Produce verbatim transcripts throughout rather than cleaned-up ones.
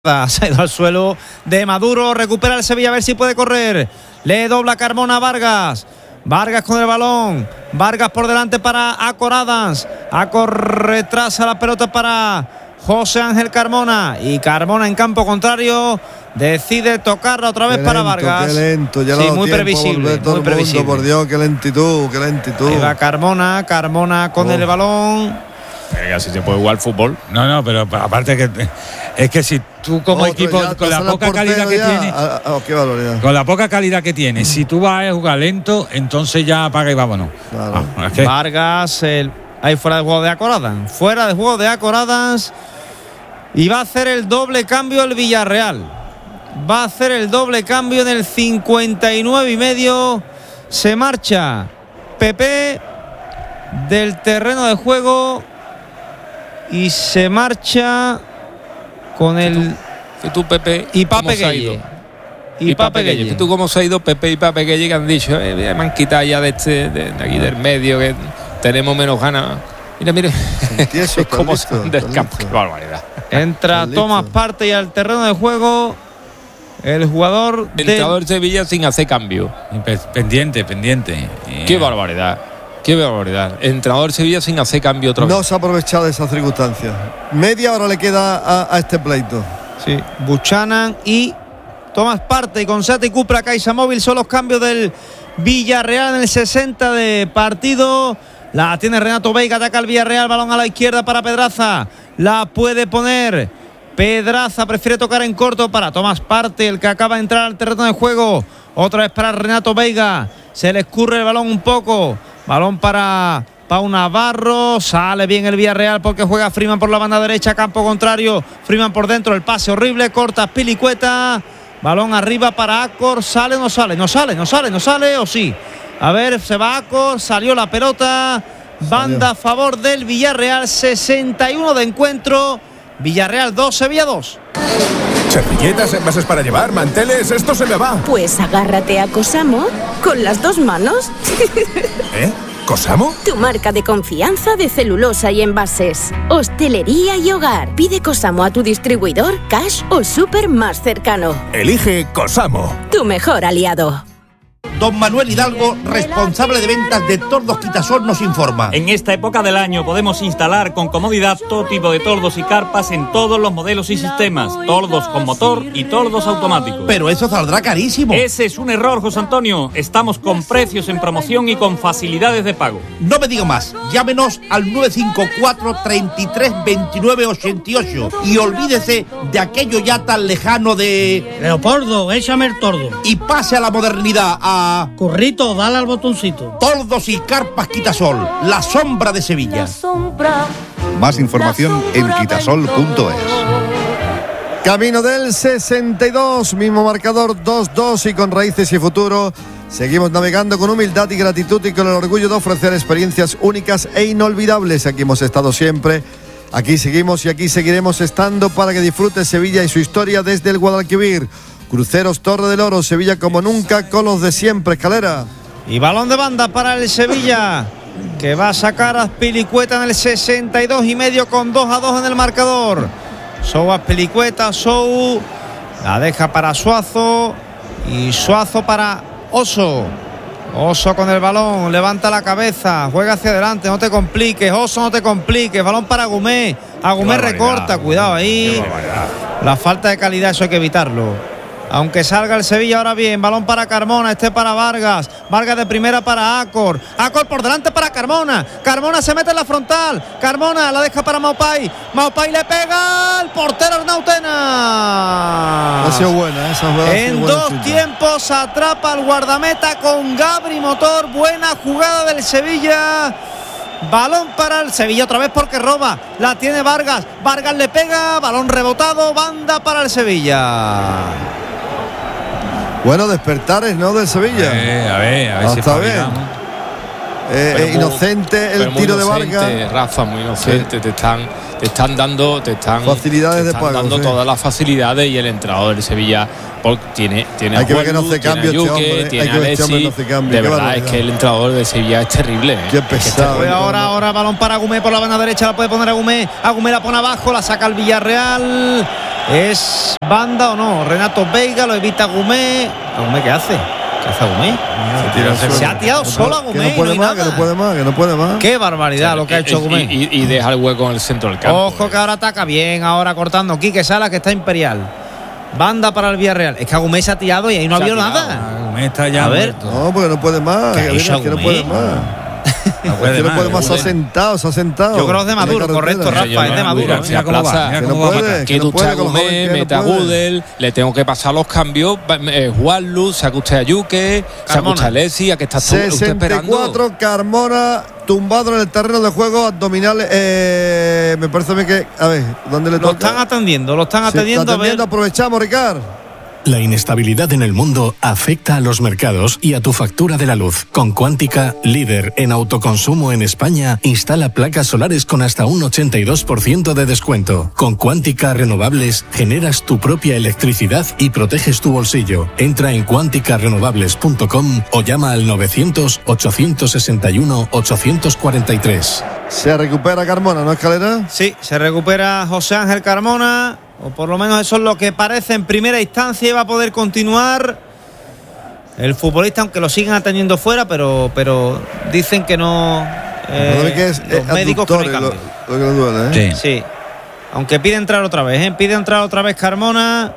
Se ha ido al suelo de Maduro, recupera el Sevilla a ver si puede correr, le dobla Carmona a Vargas, Vargas con el balón, Vargas por delante para Acor Adams, Acor retrasa la pelota para José Ángel Carmona y Carmona en campo contrario decide tocarla otra vez qué para lento, Vargas. Qué lento, ya sí, no muy previsible, todo muy el previsible. Mundo, por Dios, qué lentitud, qué lentitud. Ahí va Carmona, Carmona con oh. el balón. Pero así se puede jugar fútbol. No, no, pero aparte que es que si tú como Otro, equipo ya, con la poca calidad que tienes, oh, qué barbaridad. Con la poca calidad que tienes, si tú vas a jugar lento, entonces ya apaga y vámonos. Claro. Ah, es que Vargas, el, ahí fuera de juego de Acor Adams, fuera de juego de Acor Adams y va a hacer el doble cambio el Villarreal. Va a hacer el doble cambio en el cincuenta y nueve y medio. Se marcha Pepe del terreno de juego y se marcha con el ¿Y tú, Pepe? y Pape Gueye. Y, y Pape Gueye. ¿Tú cómo se ha ido Pepe y Pape Gueye que han dicho? Eh, me han quitado ya de este, de, de aquí del medio, que tenemos menos ganas. Mira, mire, es como se han del campo. Qué barbaridad. Entra Tomás Partey al terreno de juego. El jugador del entrenador Sevilla sin hacer cambio. Pendiente, pendiente. Qué barbaridad. Qué barbaridad. Entrenador Sevilla sin hacer cambio otra vez. No se ha aprovechado de esa circunstancia. Media hora le queda a, a este pleito. Sí, Buchanan y Tomás Partey con Sata y Cupra Caixa Móvil son los cambios del Villarreal en el sesenta de partido. La tiene Renato Veiga, ataca al Villarreal, balón a la izquierda para Pedraza. La puede poner Pedraza, prefiere tocar en corto para Tomás Partey, el que acaba de entrar al terreno de juego. Otra vez para Renato Veiga. Se le escurre el balón un poco. Balón para Pau Navarro. Sale bien el Villarreal porque juega Freeman por la banda derecha, campo contrario. Freeman por dentro, el pase horrible. Corta Pilicueta. Balón arriba para Acor. ¿Sale o no sale? No sale, no sale, no sale o sí. A ver, se va Acor. Salió la pelota. Banda a favor del Villarreal. sesenta y uno de encuentro. Villarreal dos, Sevilla dos. Servilletas, envases para llevar, manteles, esto se me va. Pues agárrate a Cosamo con las dos manos. ¿Eh? ¿Cosamo? Tu marca de confianza de celulosa y envases. Hostelería y hogar. Pide Cosamo a tu distribuidor, cash o súper más cercano. Elige Cosamo. Tu mejor aliado. Don Manuel Hidalgo, responsable de ventas de Tordos Quitasol, nos informa. En esta época del año podemos instalar con comodidad todo tipo de tordos y carpas en todos los modelos y sistemas. Tordos con motor y tordos automáticos. Pero eso saldrá carísimo. Ese es un error, José Antonio. Estamos con precios en promoción y con facilidades de pago. No me diga más. Llámenos al nueve cinco cuatro, treinta y tres, veintinueve, ochenta y ocho y olvídese de aquello ya tan lejano de... Leopoldo, échame el tordo. Y pase a la modernidad, a... Currito, dale al botoncito. Tordos y carpas Quitasol, la sombra de Sevilla. Más información en quitasol punto es. Camino del sesenta y dos, mismo marcador dos dos y con raíces y futuro. Seguimos navegando con humildad y gratitud y con el orgullo de ofrecer experiencias únicas e inolvidables. Aquí hemos estado siempre, aquí seguimos y aquí seguiremos estando para que disfrute Sevilla y su historia desde el Guadalquivir. Cruceros Torre del Oro, Sevilla como nunca, con los de siempre. Escalera. Y balón de banda para el Sevilla, que va a sacar a Pilicueta en el sesenta y dos y medio con dos a dos en el marcador. Sou a Pilicueta, Sou la deja para Suazo y Suazo para Oso. Oso con el balón, levanta la cabeza, juega hacia adelante, no te compliques, Oso, no te compliques. Balón para Agumé, Agumé recorta, cuidado ahí. La falta de calidad, eso hay que evitarlo. Aunque salga el Sevilla ahora bien, balón para Carmona, este para Vargas, Vargas de primera para Acor, Acor por delante para Carmona, Carmona se mete en la frontal, Carmona la deja para Maupay, Maupay le pega al portero Arnautena. Ha sido buena esa jugada. En dos buena tiempos atrapa al guardameta con Gabri Motor, buena jugada del Sevilla. Balón para el Sevilla otra vez porque roba. La tiene Vargas. Vargas le pega. Balón rebotado. Banda para el Sevilla. Bueno, despertares, ¿no? Del Sevilla. Eh, a ver, a ver ah, si está bien. Eh, eh, muy, inocente el tiro inocente, de Vargas. Rafa, muy inocente. Sí. Te están, te están dando, te están, facilidades te están de pago, dando sí. todas las facilidades y el entrenador del Sevilla tiene, tiene hay que ver que no hace cambio tiene a Yuke, este hombre, tiene hay que ver este hombre no hace cambio. De verdad es que el entrenador de Sevilla es terrible. ¿eh? Qué pesado. Es que ahora, ahora balón para Agumé por la banda derecha, la puede poner Agumé. Agumé la pone abajo, la saca el Villarreal. ¿Es banda o no? Renato Veiga, lo evita Gumé. ¿Gumé qué hace? ¿Qué hace Gumé? Se, se ha tirado solo a Gumé. Que no puede y no más, que no puede más, que no puede más. Qué barbaridad lo que ha hecho Gumé. Y, y, y deja el hueco en el centro del campo. Ojo que ahora ataca bien, ahora cortando. Quique Sala, que está imperial. Banda para el Villarreal. Es que Agumé se ha tirado y ahí no ha habido nada. Agumé está ya a ver. muerto. No, porque no puede más. ¿Qué ha hecho que no Agumé? puede más. No puede Es que no más, puede más, se ha Agumé. sentado, se ha sentado. Yo creo que es de Maduro, correcto, Rafa, es de Maduro. Mira, Mira cómo va, mira Que no cómo va a puede, matar. que Que no usted puede a con los Gumé, jóvenes, que meta a no puede. Gudel, le tengo que pasar los cambios. Eh, Juan Luz, saca usted a Yuque, saca Carmona. usted a Alessi, a que está usted sesenta y esperando. cuatro, Carmona tumbado en el terreno de juego, abdominales. Eh, me parece a mí que. A ver, ¿dónde le Lo toca? están atendiendo, lo están Sí, atendiendo. está a ver. atendiendo, aprovechamos, Ricard. La inestabilidad en el mundo afecta a los mercados y a tu factura de la luz. Con Cuántica, líder en autoconsumo en España, instala placas solares con hasta un ochenta y dos por ciento de descuento. Con Cuántica Renovables generas tu propia electricidad y proteges tu bolsillo. Entra en cuántica renovables punto com o llama al novecientos, ochocientos sesenta y uno, ochocientos cuarenta y tres. Se recupera Carmona, ¿no, Escalera? Sí, se recupera José Ángel Carmona, o por lo menos eso es lo que parece en primera instancia, y va a poder continuar el futbolista, aunque lo siguen atendiendo fuera, pero, pero dicen que no. Eh, Perdón, que es, los es médicos que no hay abductores cambio. lo, lo que le duele, ¿eh? Sí. Sí, aunque pide entrar otra vez, ¿eh? Pide entrar otra vez Carmona.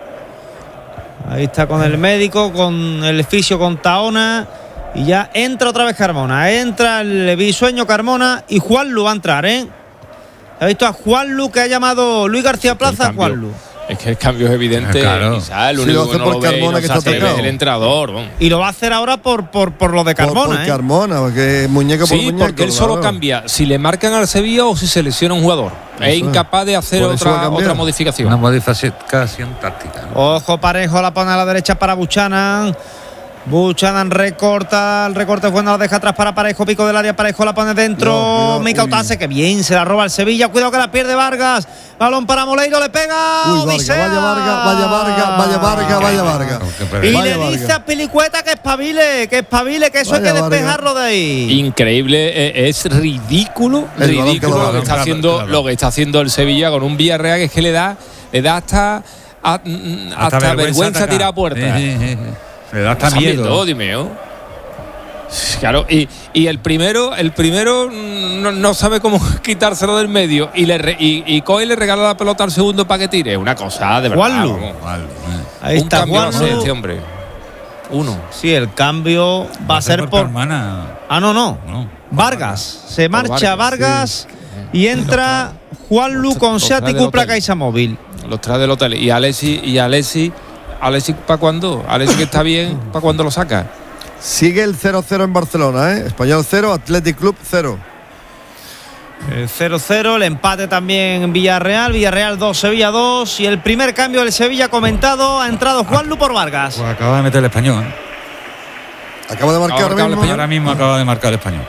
Ahí está con el médico, con el fisio, con Taona. Y ya entra otra vez Carmona. Entra el bisueño Carmona y Juanlu va a entrar, ¿eh? ¿Ha visto a Juanlu que ha llamado Luis García Plaza a Juanlu? Es que el cambio es evidente. Claro. Quizás el Sí, único lo hace que no por lo ve y Carmona, no que se está atreve tocado. es el entrenador. Bon. Y lo va a hacer ahora por, por, por lo de Por, Carmona, por ¿eh? Carmona, porque es muñeco por Sí, muñeco. porque él solo claro. cambia si le marcan al Sevilla o si se lesiona un jugador. Eso es es. incapaz de hacer Por eso va a otra, cambiar. otra modificación. Una modificación táctica. Ojo Parejo, la pone a la derecha para Buchanan. Buchanan recorta, el recorte bueno, la deja atrás para Parejo, pico del área, Parejo la pone dentro. No, Mica uy. Otase, que bien se la roba el Sevilla. Cuidado que la pierde Vargas. Balón para Moleiro, le pega. Uy, Vargas, Odisea. vaya Vargas, vaya Vargas, vaya Vargas, vaya Vargas. Y Vaya le Vargas. dice a Pilicueta que espabile, que espabile, que eso Vaya hay que Vargas. despejarlo de ahí. Increíble, eh, es ridículo, El balón que ridículo lo lo que, balón, está claro, haciendo, claro. lo que está haciendo el Sevilla con un Villarreal que es que le da, le da hasta, a- mm, hasta, vergüenza, atacar. tirar a puerta. Sí, sí, sí. Le da hasta Está miedo. viendo, dime, ¿oh? Claro, y, y el primero, el primero mm, no, no sabe cómo quitárselo del medio y le re- y, y coge y le regala la pelota al segundo para que tire. Una cosa de verdad. Juanlu. vamos. Vale, eh. Ahí Un está cambio va a ser Juanlu. este hombre. Uno. Sí, el cambio va a ser por. Carmona. Ah, no, no. No. Vargas. Se marcha Vargas, Vargas y entra Juanlu con Los Seat trae y del Cupra hotel. Caixa Móvil. Los trae del hotel. Y Alessi, y Alessi, Alessi ¿para cuándo? Alessi que está bien, ¿para cuándo lo saca? Sigue el cero cero en Barcelona, ¿eh? Español cero, Athletic Club cero. El cero cero, el empate también en Villarreal. Villarreal dos, Sevilla dos. Y el primer cambio del Sevilla comentado. Ha entrado Juanlu por Vargas. Pues acaba de meter el español. ¿eh? Acaba de marcar Ahora ahora acaba mismo. Ahora mismo acaba de marcar el español.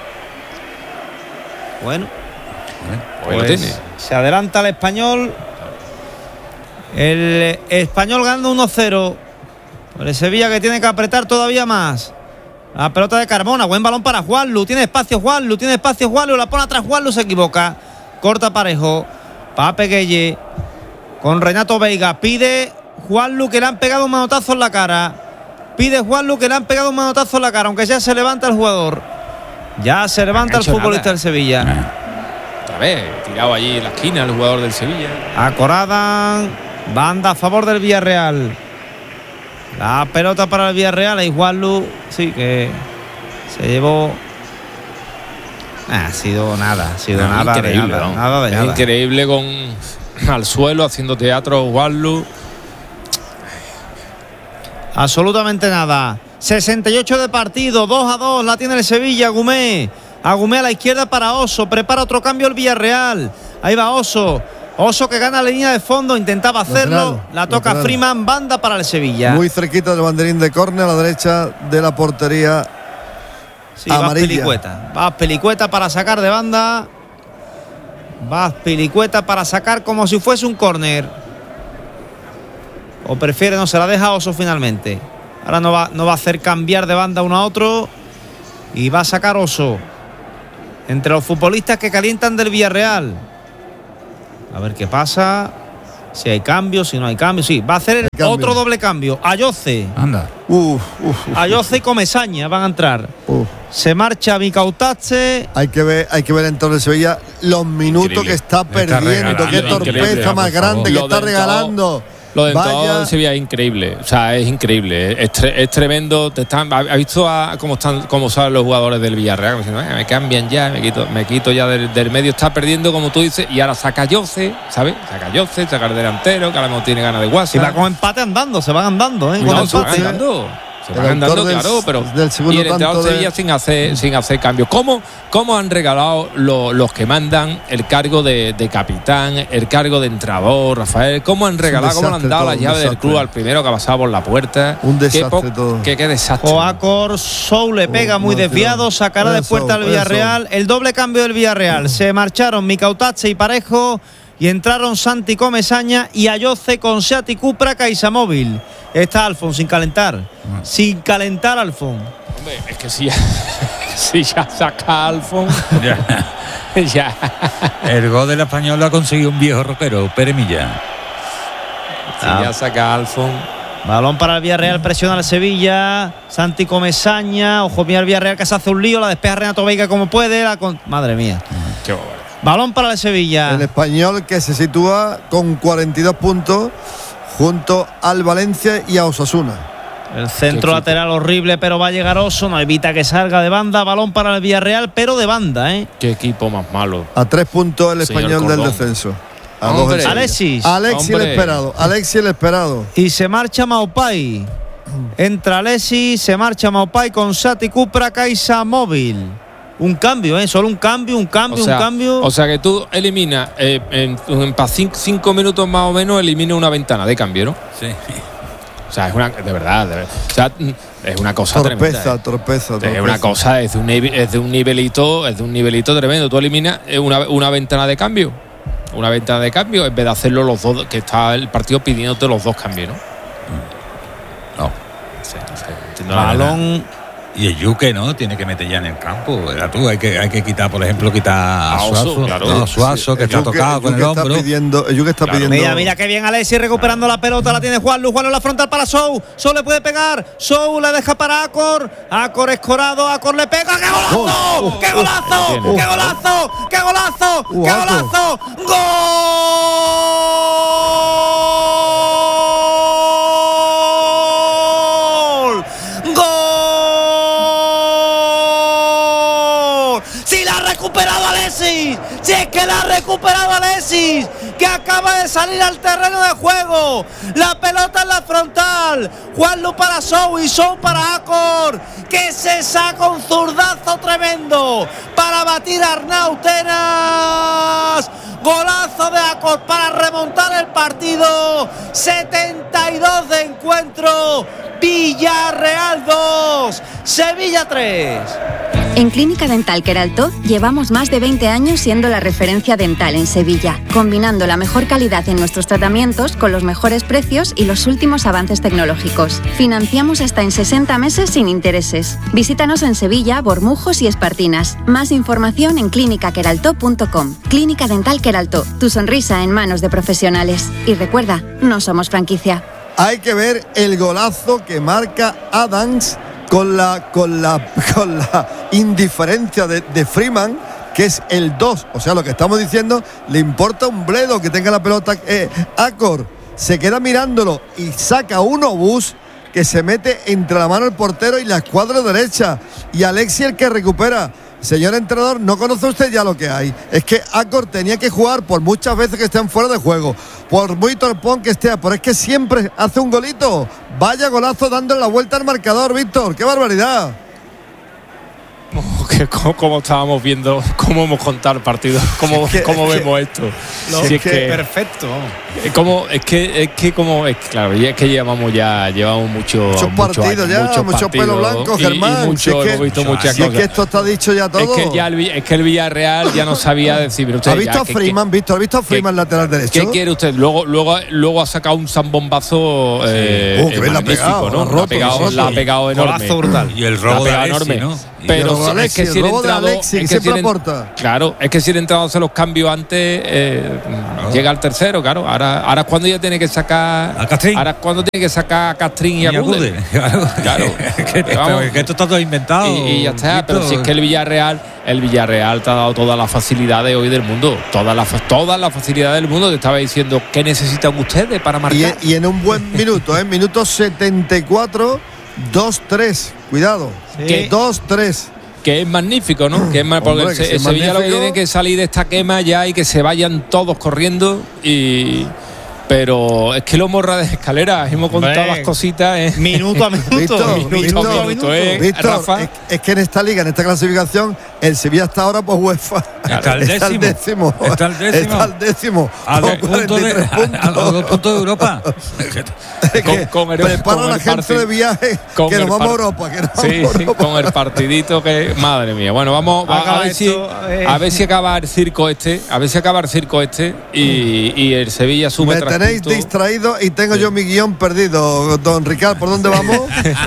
Bueno, Pues lo pues tiene. se adelanta el español. El español ganando uno cero. Por el Sevilla que tiene que apretar todavía más. La pelota de Carmona, buen balón para Juanlu. Tiene espacio Juanlu, tiene espacio Juanlu. La pone atrás Juanlu, se equivoca. Corta Parejo. Pape Gueye. Con Renato Veiga. Pide Juanlu que le han pegado un manotazo en la cara. Pide Juanlu que le han pegado un manotazo en la cara. Aunque ya se levanta el jugador. Ya se levanta ha el hecho futbolista nada. del Sevilla. Otra vez, tirado allí en la esquina el jugador del Sevilla. Acoradan. Banda a favor del Villarreal. La pelota para el Villarreal. Y Juanlu, sí, que se llevó. Ah, ha sido nada, ha sido No, nada, de increíble, nada, ¿no? nada de Es nada. increíble con al suelo haciendo teatro Juanlu. Absolutamente nada. sesenta y ocho de partido, dos a dos, la tiene el Sevilla. Agumé. Agumé a la izquierda para Oso. Prepara otro cambio el Villarreal. Ahí va Oso. Oso que gana la línea de fondo, intentaba hacerlo. Lateral, la toca lateral. Freeman, banda para el Sevilla. Muy cerquita del banderín de córner a la derecha de la portería. Sí, Vas amarilla. Pelicueta. Vas Pelicueta para sacar de banda. Vas Pelicueta para sacar como si fuese un córner. O prefiere, no se la deja Oso finalmente. Ahora no va, no va a hacer cambiar de banda uno a otro. Y va a sacar Oso. Entre los futbolistas que calientan del Villarreal. A ver qué pasa. Si hay cambio, si no hay cambio, sí. Va a hacer el otro doble cambio. Ayoce. Anda. Uf, uf, uf. Ayoce y Comesaña van a entrar. Uf. Se marcha Micautache. Hay que ver, hay que ver entonces Sevilla los minutos Increíble. que está perdiendo. Qué torpeza más grande que está regalando. Lo de todo Sevilla es increíble, o sea, es increíble, es, tre- es tremendo. Te están, ¿ha visto a cómo están, cómo saben los jugadores del Villarreal? Diciendo, eh, me cambian ya, me quito, me quito ya del, del medio, está perdiendo como tú dices, y ahora saca Yoce, ¿sabes? Saca Yoce, saca el delantero, que ahora mismo tiene ganas de guasa. Y va con empate andando, se van andando, ¿eh? No, Con se van empate. andando. Se El van andando, autor del- claro, pero del segundo y el entrenador tanto de- Sevilla sin hacer sin hacer cambios. ¿Cómo, cómo han regalado lo- los que mandan el cargo de, de capitán, el cargo de entrenador, Rafael? ¿Cómo han regalado, cómo le han dado todo, las un llaves del desastre. club al primero que ha pasado por la puerta? Un Qué desastre po- todo. Qué, qué desastre. Joacor, Sou le pega Oh, muy no, desviado, tío. sacará de Eso, puerta al eso. Villarreal. El doble cambio del Villarreal. Se marcharon Micautache y Parejo y entraron Santi Comesaña y Ayoce con Seat y Cupra Caixa-Móvil. Está Alfon sin calentar. Sin calentar Alfon. Hombre, es que si ya, si ya saca a Alfon, Ya. ya. El gol del Español lo ha conseguido un viejo rockero, Pere Millán. Si Ah. ya saca a Alfon. Balón para el Villarreal, presiona al Sevilla. Santi Comesaña. Ojo, mira el Villarreal que se hace un lío. La despeja Renato Veiga como puede. La con... Madre mía. Qué barbaridad. Balón para el Sevilla. El Español que se sitúa con cuarenta y dos puntos junto al Valencia y a Osasuna. El centro lateral horrible, pero va a llegar Oso. No evita que salga de banda. Balón para el Villarreal, pero de banda, ¿eh? Qué equipo más malo. A tres puntos el Señor Español del Cordón. descenso. A Hombre. dos el Sevilla. Alexis. Alexis el Hombre. esperado. Alexis el esperado. Y se marcha Maupay. Entra Alexis, se marcha Maupay con Sati Cupra Caixa Móvil. Un cambio, ¿eh? Solo un cambio, un cambio, O sea, un cambio. o sea que tú eliminas eh, en, en pa cinco, cinco minutos más o menos eliminas una ventana de cambio, ¿no? Sí. O sea, es una de verdad, de verdad. O sea, es una cosa Torpeza, tremenda. torpeza, torpeza. Es una cosa, es de un, nive- es de un nivelito, es de un nivelito tremendo. Tú eliminas eh, una, una ventana de cambio, una ventana de cambio en vez de hacerlo los dos, que está el partido pidiéndote los dos cambios, ¿no? No. No sé, no sé, entiendo la verdad. Balón. Y el Yuque, ¿no? Tiene que meter ya en el campo. Era tú, hay que, hay que quitar, por ejemplo, quitar a A Oso, Suazo. claro. No, Suazo, Sí, que el está Yuque- tocado el con el Yuque está hombro. pidiendo, el Yuque está Claro. pidiendo. Mira, mira qué bien Alexis recuperando la pelota, la tiene Juanlu, Juanlu en la frontal para Sou, Sou le puede pegar, Sou le deja para Acor, Acor escorado, Acor le pega, ¡qué golazo! Oh, ¡Qué golazo! tiene. ¡Qué golazo! ¡Qué golazo! Uh, ¡Qué Acor. golazo! ¡Gol! ¡Gol! ¡Sí la ha recuperado Alexis! ¡Sí es que la ha recuperado Alexis! Que acaba de salir al terreno de juego. La pelota en la frontal. Juanlu para Sou y Sou para Acor. Que se saca un zurdazo tremendo para batir a Arnau Tenas. Golazo de Acor para remontar el partido. setenta y dos de encuentro. Villarreal dos, Sevilla tres. En Clínica Dental Queraltó llevamos más de veinte años siendo la referencia dental en Sevilla, combinando la mejor calidad en nuestros tratamientos con los mejores precios y los últimos avances tecnológicos. Financiamos hasta en sesenta meses sin intereses. Visítanos en Sevilla, Bormujos y Espartinas. Más información en clínica queraltó punto com. Clínica Dental Queraltó, tu sonrisa en manos de profesionales. Y recuerda, no somos franquicia. Hay que ver el golazo que marca Adams con la, con la, con la indiferencia de, de Freeman, que es el dos. O sea, lo que estamos diciendo, le importa un bledo que tenga la pelota. Eh, Acor se queda mirándolo y saca un obús que se mete entre la mano del portero y la escuadra derecha. Y Alexi el que recupera. Señor entrenador, ¿no conoce usted ya lo que hay? Es que Acor tenía que jugar por muchas veces que estén fuera de juego, por muy torpón que esté, pero es que siempre hace un golito. Vaya golazo dándole la vuelta al marcador, Víctor. ¡Qué barbaridad! Que cómo, cómo estábamos viendo, cómo hemos contado el partido, cómo, Es que- cómo es vemos que- esto. No, Si es que perfecto. Es como, es que, es que como, es, claro, y es que llevamos ya, llevamos mucho, Muchos muchos partidos años, ya, muchos muchos partidos, pelos blancos, y- Germán. Y, Si mucho, es que- hemos visto si muchas es que cosas. esto está dicho ya todo. Es que ya el, Vi- es que el Villarreal ya no sabía decir. Pero usted, ¿Ha visto ya, a que- Freeman, Víctor? ¿Ha visto a Freeman lateral que- derecho? ¿Qué quiere usted? Luego, luego, luego ha sacado un zambombazo eh, Oh, que bien la ha magnífico, pegado, ¿no? la ha La ha roto, pegado, la ha la ha roto. pegado enorme. Golazo brutal. Y el La ha robo de pegado Alexis, enorme. ¿no? Y el Pero robo de es que Alexis, es que si el robo de Alexis, que siempre aporta. Claro, es que si el entrenador se los cambió antes, eh, no. llega al tercero, claro. Ahora, ahora es cuando ya tiene que sacar. A Castrín. Ahora es cuando tiene que sacar a Castrín y, y a Agude. Claro. claro. que, pero que esto está todo inventado. Y, y ya está, Víctor. Pero si es que el Villarreal, el Villarreal te ha dado todas las facilidades hoy del mundo. Todas las todas las facilidades del mundo. Te estaba diciendo, ¿qué necesitan ustedes para marcar? Y, y en un buen minuto, ¿eh? Minuto setenta y cuatro, dos tres. Cuidado. Sí. dos tres. Que es magnífico, ¿no? Que es más, porque Hombre, el, el Sevilla lo que tiene que salir de esta quema ya y que se vayan todos corriendo y... Pero es que lo morra de escalera, hemos contado Hombre, las cositas ¿eh? minuto a minuto, Víctor, minuto, minuto, minuto, minuto ¿eh? Víctor, Rafa. Es, es que en esta liga, en esta clasificación, el Sevilla está ahora por UEFA. Está al décimo. Está al décimo. Está al décimo. Está al décimo. A los puntos de, a los dos puntos de Europa. con, con el, prepara con la gente de viaje que nos vamos a Europa. Que nos sí, vamos a Europa. Con el partidito que... Madre mía. Bueno, vamos a, a, ver, esto, si, a, ver. a ver si acaba el circo este. A ver si acaba el circo este y, y el Sevilla sube tras tenéis punto. Distraído y tengo sí. yo mi guión perdido, don Ricardo. ¿Por dónde vamos?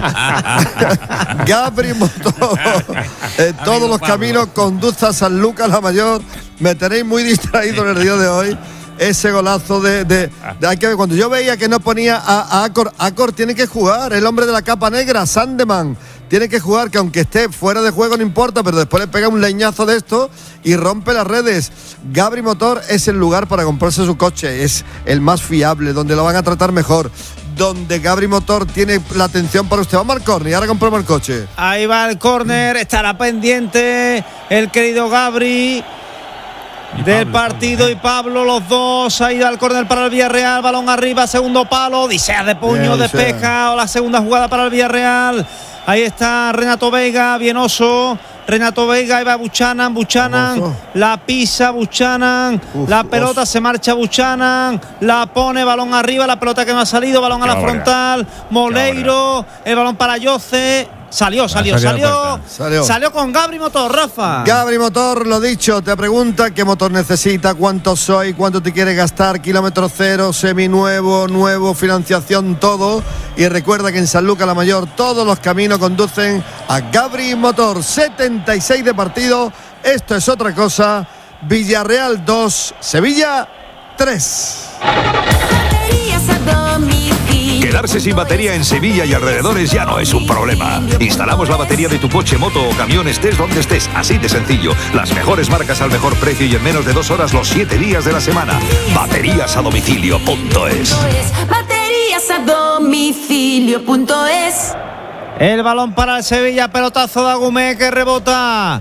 Gabri Motor. Eh, todos los caminos conducen a San Lucas la Mayor. Me tenéis muy distraído en el día de hoy. Ese golazo de, de, de hay que ver, cuando yo veía que no ponía a, a Acor, Acor tiene que jugar, el hombre de la capa negra, Sandeman, tiene que jugar, que aunque esté fuera de juego no importa, pero después le pega un leñazo de esto y rompe las redes. Gabri Motor es el lugar para comprarse su coche, es el más fiable, donde lo van a tratar mejor, donde Gabri Motor tiene la atención para usted. Vamos al córner y ahora compramos el coche. Ahí va el córner, estará pendiente el querido Gabri Y del Pablo, partido Pablo. Y Pablo, los dos, ha ido al córner para el Villarreal, balón arriba, segundo palo, Odisea de puño, bien, despeja, o la segunda jugada para el Villarreal. Ahí está Renato Veiga, bien Oso, Renato Veiga, ahí va Buchanan, Buchanan, la pisa Buchanan, Uf, la pelota oso. Se marcha Buchanan, la pone, balón arriba, la pelota que no ha salido, balón a la frontal, Moleiro, el balón para Yoce. Salió, salió, salió, salió, salió con Gabri Motor, Rafa. Gabri Motor, lo dicho, te pregunta qué motor necesita, cuánto soy, cuánto te quiere gastar, kilómetro cero, seminuevo, nuevo, financiación, todo. Y recuerda que en San Lucas la Mayor todos los caminos conducen a Gabri Motor. setenta y seis de partido, esto es otra cosa. Villarreal dos, Sevilla tres. Quedarse sin batería en Sevilla y alrededores ya no es un problema. Instalamos la batería de tu coche, moto o camión, estés donde estés, así de sencillo. Las mejores marcas al mejor precio y en menos de dos horas los siete días de la semana. Baterías a domicilio punto es. Baterías a domicilio punto es. El balón para el Sevilla, pelotazo de Agumé que rebota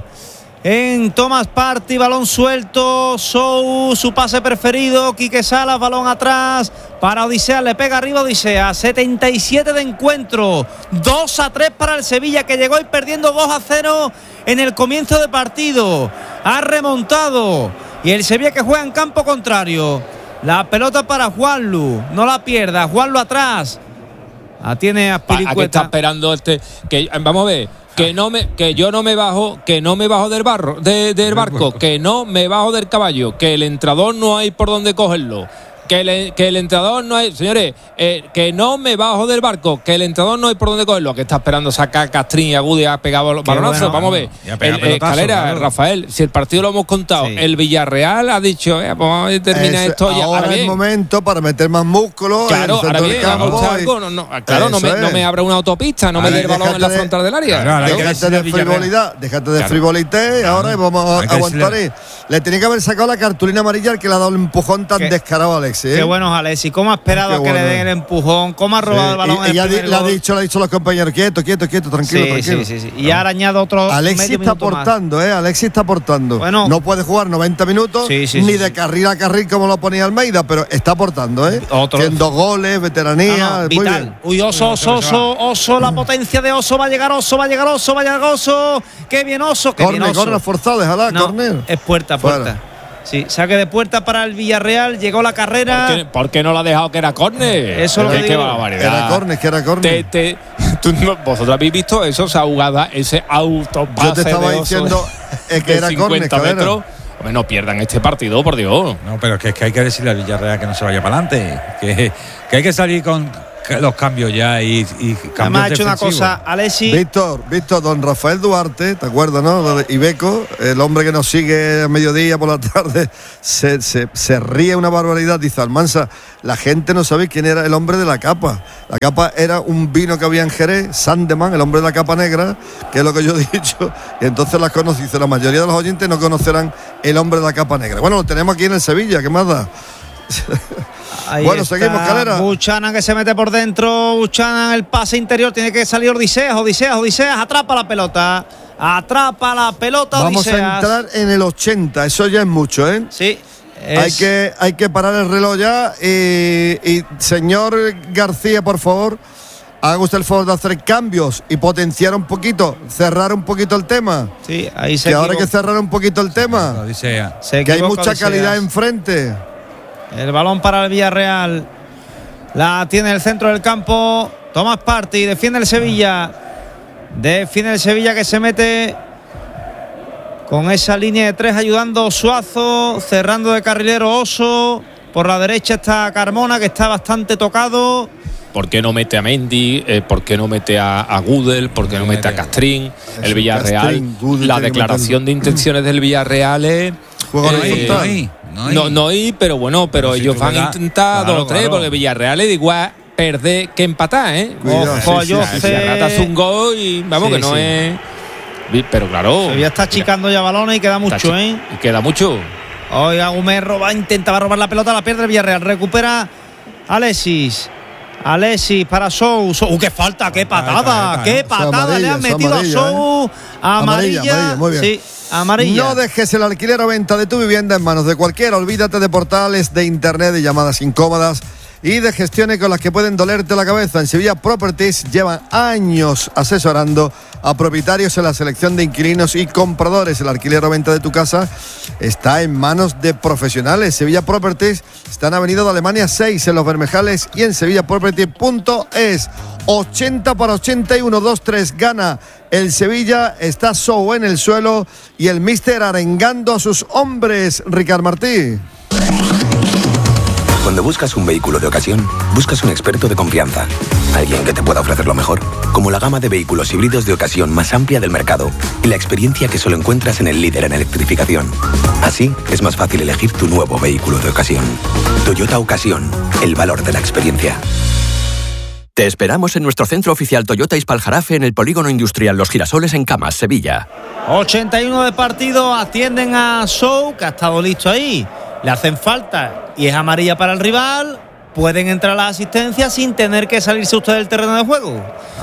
en Thomas Partey, balón suelto, Sou, su pase preferido, Quique Salas, balón atrás para Odisea, le pega arriba Odisea, setenta y siete de encuentro, dos a tres para el Sevilla, que llegó y perdiendo dos a cero en el comienzo de partido, ha remontado, y el Sevilla que juega en campo contrario, la pelota para Juanlu, no la pierda, Juanlu atrás, la tiene Azpilicueta. Aquí está esperando este, que vamos a ver, que no me, que yo no me bajo, que no me bajo del barro, de, del barco, que no me bajo del caballo, que el entrador no hay por donde cogerlo, que el, que el entrador no hay, señores, eh, que no me bajo del barco, que el entrador no hay por donde cogerlo, que está esperando sacar Castrín y Agudi ha pegado los balonazos, bueno, vamos a ver, el, eh, Escalera, claro. Rafael, si el partido lo hemos contado, sí. El Villarreal ha dicho, eh, vamos a terminar es, esto ya. Ahora es el momento para meter más músculo. Claro, ahora bien, vamos a algo, no, no, claro, no me, no me abra una autopista, no ahora, me dé el balón en la de, frontal del área. Claro, ¿no? Déjate de frivolidad, déjate de claro. frivolité, claro. Ahora vamos a aguantar ahí. Le tenía que haber sacado la cartulina amarilla al que le ha dado el empujón tan ¿Qué? descarado a Alexis. Qué bueno, Alexis. ¿Cómo ha esperado a que bueno. le den el empujón? ¿Cómo ha robado sí. el balón? Y, y ya le ha dicho, le ha dicho a los compañeros, quieto, quieto, quieto, tranquilo, sí, tranquilo. Sí, sí, sí. Y ha arañado otro. Alexis está aportando, ¿eh? Alexis está aportando. Bueno, no puede jugar noventa minutos, sí, sí, ni sí, de sí. carril a carril como lo ponía Almeida, pero está aportando, ¿eh? Otro. Tiene dos goles, veteranía. No, no, muy vital. Bien. Uy, Oso, Oso, Oso, Oso, la potencia de Oso. Va a llegar Oso, va a llegar Oso, va a llegar Oso. Qué bien Oso, qué corner, bien Oso. Corner forzado, déjala, no, corner. Es puerta, puerta. Fuera. Sí, saque de puerta para el Villarreal, llegó la carrera. ¿Por qué, ¿por qué no lo ha dejado que era córner? Eso es lo que digo. Qué barbaridad. Era córner, que era córner. Te, te, tú, vosotros habéis visto eso, esa jugada, ese autopase. Yo te estaba de diciendo es que era córner, metros. Hombre, no pierdan este partido, por Dios. No, pero es que, es que hay que decirle al Villarreal que no se vaya para adelante. Que, que hay que salir con los cambios ya y, y cambios me ha hecho una defensivos. cosa, Alexis. Víctor, Víctor, don Rafael Duarte, ¿te acuerdas, no? Lo de Ibeco, el hombre que nos sigue a mediodía por la tarde, se, se, se ríe una barbaridad. Dice Almansa, la gente no sabe quién era el hombre de la capa. La capa era un vino que había en Jerez, Sandeman, el hombre de la capa negra, que es lo que yo he dicho. Y entonces las conocí. Dice, la mayoría de los oyentes no conocerán el hombre de la capa negra. Bueno, lo tenemos aquí en el Sevilla, ¿qué más da? Ahí bueno, está seguimos, Calera. Buchanan que se mete por dentro. Buchanan, el pase interior. Tiene que salir Odiseas, Odiseas, Odiseas. Atrapa la pelota. Atrapa la pelota, Vamos Odiseas. a entrar en el ochenta. Eso ya es mucho, ¿eh? Sí. Es... Hay, que, hay que parar el reloj ya. Y, y señor García, por favor, haga usted el favor de hacer cambios y potenciar un poquito, cerrar un poquito el tema. Sí, ahí se Que ahora hay que cerrar un poquito el tema. Odisea. Que hay mucha calidad enfrente. El balón para el Villarreal. La tiene el centro del campo. Tomás Partey, defiende el Sevilla. Defiende el Sevilla que se mete con esa línea de tres, ayudando Suazo, cerrando de carrilero Oso. Por la derecha está Carmona, que está bastante tocado. ¿Por qué no mete a Mendy? Eh, ¿Por qué no mete a, a Gudel? ¿Por qué no mete a Castrín? El Villarreal, Castrín, Gudel, la declaración de intenciones del Villarreal es... Juego eh, no hay. No, no, no hay, pero bueno, pero, pero si ellos van a juegas, intentar claro, dos o tres, claro. porque Villarreal es igual perder que empatar, ¿eh? Cuidado, Ojo, sí, yo sí, sé. Villarreal hace un gol y vamos, Sí, que no sí. es... Pero claro... Sevilla está achicando ya balones y queda mucho, chi- ¿eh? Y queda mucho. Oiga, Gumerro va, intentaba robar la pelota, la pierde el Villarreal. Recupera Alexis. Alexis para Sou. Sou, ¡uh, qué falta! ¡Qué patada! ¿no? ¡Qué Eso patada amarilla, le han eso metido amarilla, a Sou! Amarilla. Amarilla, amarilla, muy bien. Sí, amarilla. No dejes el alquiler o venta de tu vivienda en manos de cualquiera. Olvídate de portales de internet y llamadas incómodas y de gestiones con las que pueden dolerte la cabeza. En Sevilla Properties llevan años asesorando a propietarios en la selección de inquilinos y compradores. El alquiler o venta de tu casa está en manos de profesionales. Sevilla Properties está en Avenida de Alemania seis, en Los Bermejales, y en sevilla properties punto es. ochenta para ochenta y uno, dos tres gana el Sevilla. Está Sou en el suelo y el míster arengando a sus hombres. Ricard Martí. Cuando buscas un vehículo de ocasión, buscas un experto de confianza. Alguien que te pueda ofrecer lo mejor, como la gama de vehículos híbridos de ocasión más amplia del mercado y la experiencia que solo encuentras en el líder en electrificación. Así, es más fácil elegir tu nuevo vehículo de ocasión. Toyota Ocasión, el valor de la experiencia. Te esperamos en nuestro centro oficial Toyota Ispaljarafe en el Polígono Industrial Los Girasoles en Camas, Sevilla. ochenta y uno de partido, atienden a Sou, que ha estado listo ahí. Le hacen falta y es amarilla para el rival. Pueden entrar a la asistencia sin tener que salirse usted del terreno de juego.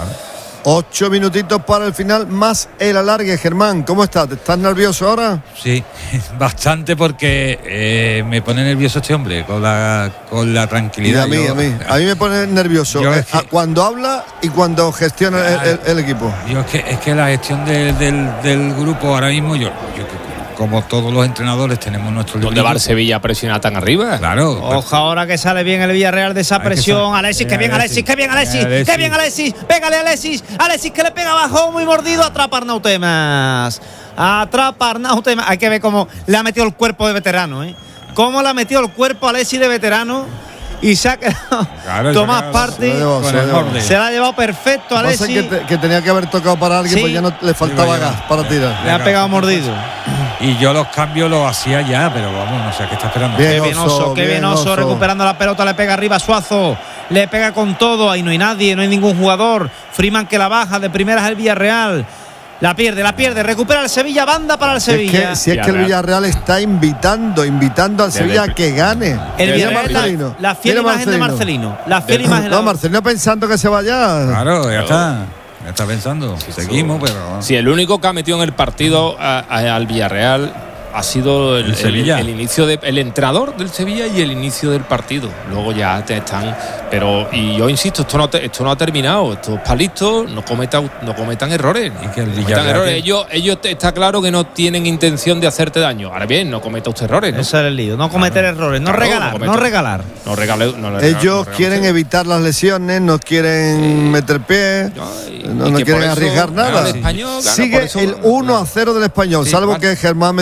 Ocho minutitos para el final, más el alargue. Germán, ¿cómo estás? ¿Estás nervioso ahora? Sí, bastante, porque eh, me pone nervioso este hombre con la, con la Y tranquilidad. a mí, Yo- a mí. A mí me pone nervioso Yo eh, es que- a- cuando habla y cuando gestiona el, el- el equipo. Yo es que, es que la gestión de- del, del grupo ahora mismo, yo, yo como todos los entrenadores tenemos nuestro ¿Dónde librito. va el Sevilla a presionar tan arriba? Claro. Ojo ahora que sale bien el Villarreal de esa Hay que presión. sal- Alexis, que Venga, bien Alexis, Alexis. que bien Alexis, Venga, Alexis. que bien Alexis. Pégale Alexis, Alexis que le pega abajo, muy mordido, atrapa a Arnautemas. Atrapa a Arnautemas. Hay que ver cómo le ha metido el cuerpo de veterano, ¿eh? Cómo le ha metido el cuerpo a Alexis de veterano y se ha quedado Claro, Tomás se ha quedado- Partey. se lo ha llevado, con se lo el ha llevado. borde. Se la ha llevado perfecto a Pasa Alexis. que, te- que tenía que haber tocado para alguien, Sí. pues ya no le faltaba Iba a gas para tirar. Le ha pegado mordido. Y yo los cambios los hacía ya, pero vamos, no sé qué está esperando. Bien. Qué bien Oso, Oso, qué bien bien Oso, Oso. recuperando la pelota, le pega arriba a Suazo, le pega con todo, ahí no hay nadie, no hay ningún jugador. Freeman que la baja, de primeras el Villarreal. La pierde, la pierde, recupera el Sevilla, banda para el Si es Sevilla. que, si es que el Villarreal está invitando, invitando al Sevilla a que gane. El Mira Villarreal, la, Marcelino, la fiel mira imagen de Marcelino. La fiel No, imagen. No, Marcelino pensando que se vaya. Claro, ya está. Ya está pensando. Seguimos, pero. Si el único que ha metido en el partido a- a- al Villarreal ha sido el, El Sevilla. el- el inicio de, el entrenador del Sevilla y el inicio del partido. Luego ya te están, pero y yo insisto, esto no te- esto no ha terminado, esto es para listo, no cometan no cometan errores, Y que el no cometan Villarreal errores. tiene- Ellos ellos te- está claro que no tienen intención de hacerte daño. Ahora bien, no cometa usted errores, ¿no? Ese es el lío, no cometer errores, no Claro, regalar, no no, cometa- regalar. No regale, no le regale- Ellos no regale quieren usted. evitar las lesiones, no quieren meter pie, Ay, no, y no que quieren por eso arriesgar gana nada. el Español, gana Sigue por eso- el uno a cero del Español, Sí, salvo vale. que Germán me diga lo contrario.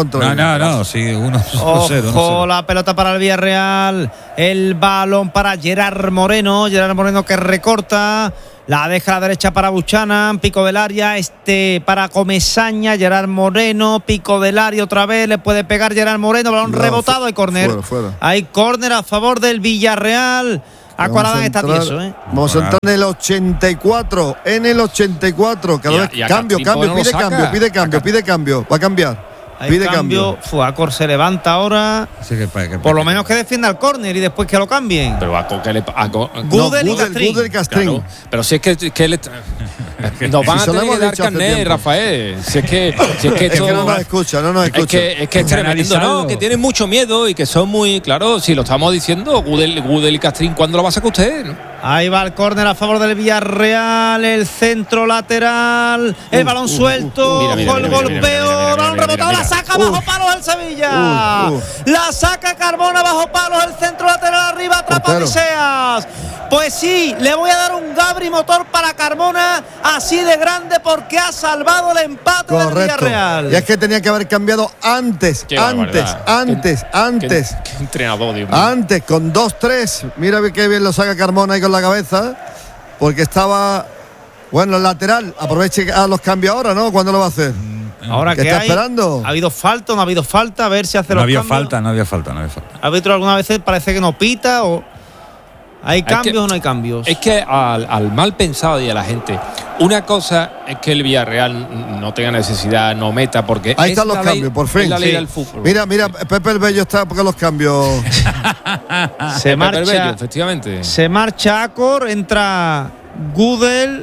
contra. No, no, no, sí, uno cero. Ojo, la pelota para el Villarreal. El balón para Gerard Moreno. Gerard Moreno que recorta. La deja a la derecha para Buchanan, pico del área, este para Comesaña, Gerard Moreno, pico del área otra vez, le puede pegar Gerard Moreno, balón no, rebotado, hay córner. Fuera, fuera. Hay córner a favor del Villarreal. Acuaradán está tieso, ¿eh? Vamos a entrar en el ochenta y cuatro, en el ochenta y cuatro, cada vez cambio, cambio, pide cambio, pide cambio, pide cambio, va a cambiar. Hay pide cambio, cambio. Fuacor se levanta ahora. Sí, que, que, por lo menos que defienda el córner y después que lo cambien. Pero a que le a, Gudel no, y Castrín. Gudel y Castrín. Claro, pero si es que, que le, nos van si a tener que dar carnet, Rafael. Si es que, si es que esto, es que no nos escucha, no nos escucha. Es que es, que es tremendo, ¿no? Que tienen mucho miedo y que son muy, claro, si lo estamos diciendo, Gudel, Gudel y Castrín, ¿cuándo lo va a sacar usted? ¿No? Ahí va el córner a favor del Villarreal, el centro lateral, el uh, balón uh, suelto, uh, uh, mira, mira, el mira, golpeo, mira, mira, balón rebotado, la saca uh, bajo palos el Sevilla, uh, uh. la saca Carmona bajo palos, el centro lateral arriba, atrapa Odiseas. Pues sí, le voy a dar un Gabri motor para Carmona, así de grande, porque ha salvado el empate del Villarreal. Y es que tenía que haber cambiado antes, qué antes, antes, ¿Qué, antes. Qué, qué entrenador, Dios mío. Antes, con dos tres. Mira qué bien lo saca Carmona ahí con la cabeza, porque estaba, bueno, el lateral. Aproveche a los cambios ahora, ¿no? ¿Cuándo lo va a hacer? Ahora que está hay, esperando. ¿Ha habido falta o no ha habido falta? A ver si hace no los había cambios. Falta, no había falta, no había falta. ¿Ha habido alguna vez parece que no pita o hay cambios que, o no hay cambios? Es que al, al mal pensado y a la gente, una cosa es que el Villarreal no tenga necesidad, no meta, porque ahí están los cambios, ley, por fin. Es la ley sí. del fútbol. Mira, mira, Pepe el Bello está porque los cambios. se marcha, Pepe el Bello, efectivamente. Se marcha Acor, entra Gudel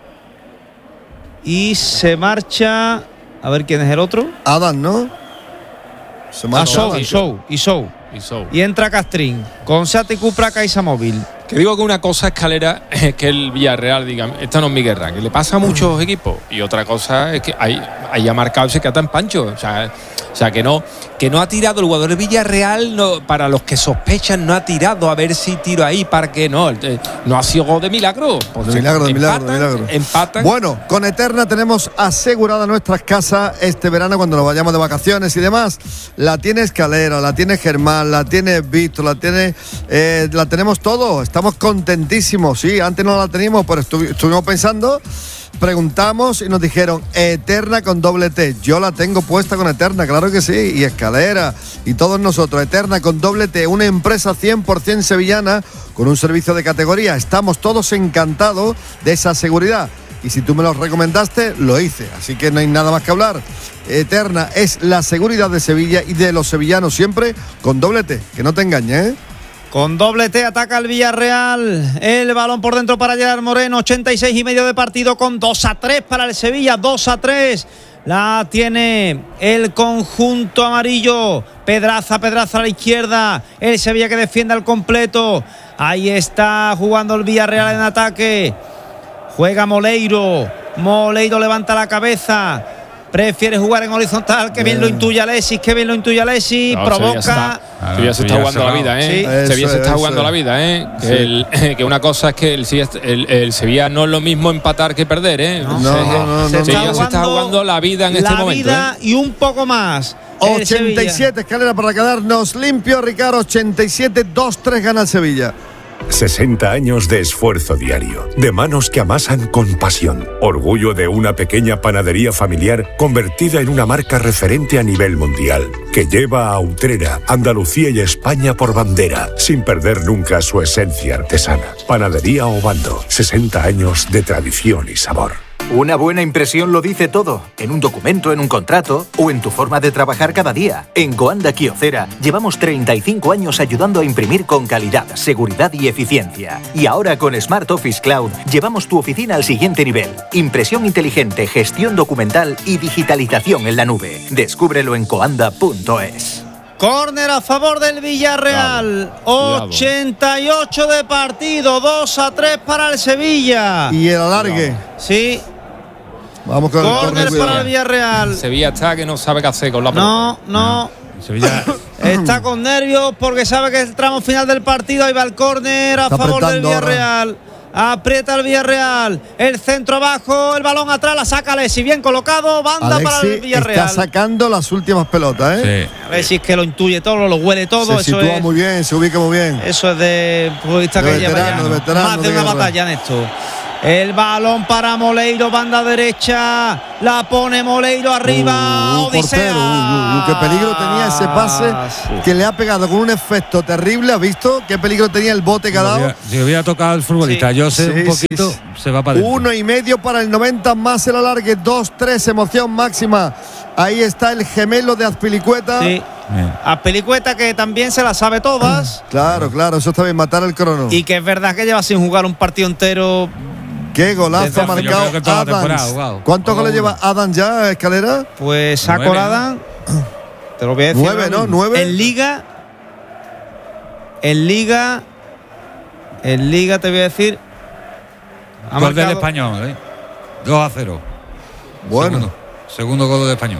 y se marcha. A ver quién es el otro. Adam, ¿no? Se marcha. Ah, Isou, Isou. Isou. Y entra Castrín con Sate Cupra Caixa Móvil. Que digo que una cosa, Escalera, es que el Villarreal diga, esta no es mi guerra, que le pasa a muchos equipos. Y otra cosa es que ahí, ahí ha marcado ese cata en Pancho. O sea, o sea que no que no ha tirado el jugador del Villarreal, no, para los que sospechan, no ha tirado a ver si tiro ahí para que no. No ha sido gol de milagro. Pues de milagro, de milagro, de milagro. Empatan. Bueno, con Eterna tenemos asegurada nuestras casas este verano cuando nos vayamos de vacaciones y demás. La tiene Escalera, la tiene Germán, la tiene Víctor, la tiene, eh, la tenemos todo. Estamos contentísimos, sí, antes no la teníamos, pero estu- estuvimos pensando, preguntamos y nos dijeron Eterna con doble T. Yo la tengo puesta con Eterna, claro que sí, y Escalera y todos nosotros. Eterna con doble T, una empresa cien por ciento sevillana con un servicio de categoría. Estamos todos encantados de esa seguridad. Y si tú me lo recomendaste, lo hice. Así que no hay nada más que hablar. Eterna es la seguridad de Sevilla y de los sevillanos siempre con doble T. Que no te engañes, ¿eh? Con doble T ataca el Villarreal. El balón por dentro para Gerard Moreno. ochenta y seis y medio de partido con dos a tres para el Sevilla. dos a tres. La tiene el conjunto amarillo. Pedraza, Pedraza a la izquierda. El Sevilla que defiende al completo. Ahí está jugando el Villarreal en ataque. Juega Moleiro. Moleiro levanta la cabeza. Prefiere jugar en horizontal. Que bien lo intuye Alexis. Que bien lo intuye Alexis. No, provoca. Sevilla se está jugando la vida, ¿eh? Sí. Sevilla se está jugando la vida, ¿eh? Que, sí. el, que una cosa es que el, el, el Sevilla no es lo mismo empatar que perder, ¿eh? No, no, no, no, se, no, Sevilla no. se está jugando la vida en la este momento. La vida ¿eh? y un poco más. ochenta y siete, Escalera para quedarnos limpio, Ricardo. ochenta y siete, dos tres gana el Sevilla. sesenta años de esfuerzo diario, de manos que amasan con pasión. Orgullo de una pequeña panadería familiar convertida en una marca referente a nivel mundial, que lleva a Utrera, Andalucía y España por bandera, sin perder nunca su esencia artesana. Panadería Obando, sesenta años de tradición y sabor. Una buena impresión lo dice todo, en un documento, en un contrato o en tu forma de trabajar cada día. En Coanda Kyocera llevamos treinta y cinco años ayudando a imprimir con calidad, seguridad y eficiencia. Y ahora con Smart Office Cloud llevamos tu oficina al siguiente nivel. Impresión inteligente, gestión documental y digitalización en la nube. Descúbrelo en coanda punto es. Córner a favor del Villarreal. Cuidado. ochenta y ocho de partido. dos a tres para el Sevilla. Y el alargue. Sí. Vamos con córner el para el Villarreal. Sevilla está que no sabe qué hacer con la pelota. No, no. Sevilla está con nervios porque sabe que es el tramo final del partido. Ahí va el córner a está favor del Villarreal. Ahora. Aprieta el Villarreal. El centro abajo, el balón atrás, la saca Alexis. Bien colocado, banda Alexis para el Villarreal. Está sacando las últimas pelotas, ¿eh? Sí. Alexis que lo intuye todo, lo huele todo. Se eso sitúa es, muy bien, se ubica muy bien. Eso es de futbolista que veterano, lleva ya de veterano, más de de una guerra. batalla en esto. El balón para Moleiro, banda derecha. La pone Moleiro arriba. Uh, Odisea. portero, uh, uh, qué peligro tenía ese pase sí. que le ha pegado con un efecto terrible. ¿Has visto qué peligro tenía el bote que ha dado? Si hubiera tocado el futbolista, Sí, yo sé sí, un poquito, sí, sí. se va para adentro. Uno y medio para el noventa más el alargue. Dos, tres, emoción máxima. Ahí está el gemelo de Azpilicueta. Sí. Azpilicueta que también se las sabe todas. Claro, claro, eso está bien, matar el crono. Y que es verdad que lleva sin jugar un partido entero. Qué golazo ha marcado Adams. Wow. ¿Cuántos Oh, goles bueno. lleva Adams ya, Escalera? Pues saco Nueve, Adams. Te lo voy a decir. Nueve, ahora ¿no? mismo. Nueve. En Liga. En Liga. En Liga te voy a decir. Ha Gol del marcado- Español, ¿eh? dos a cero. Bueno. Segundo, segundo gol del Español.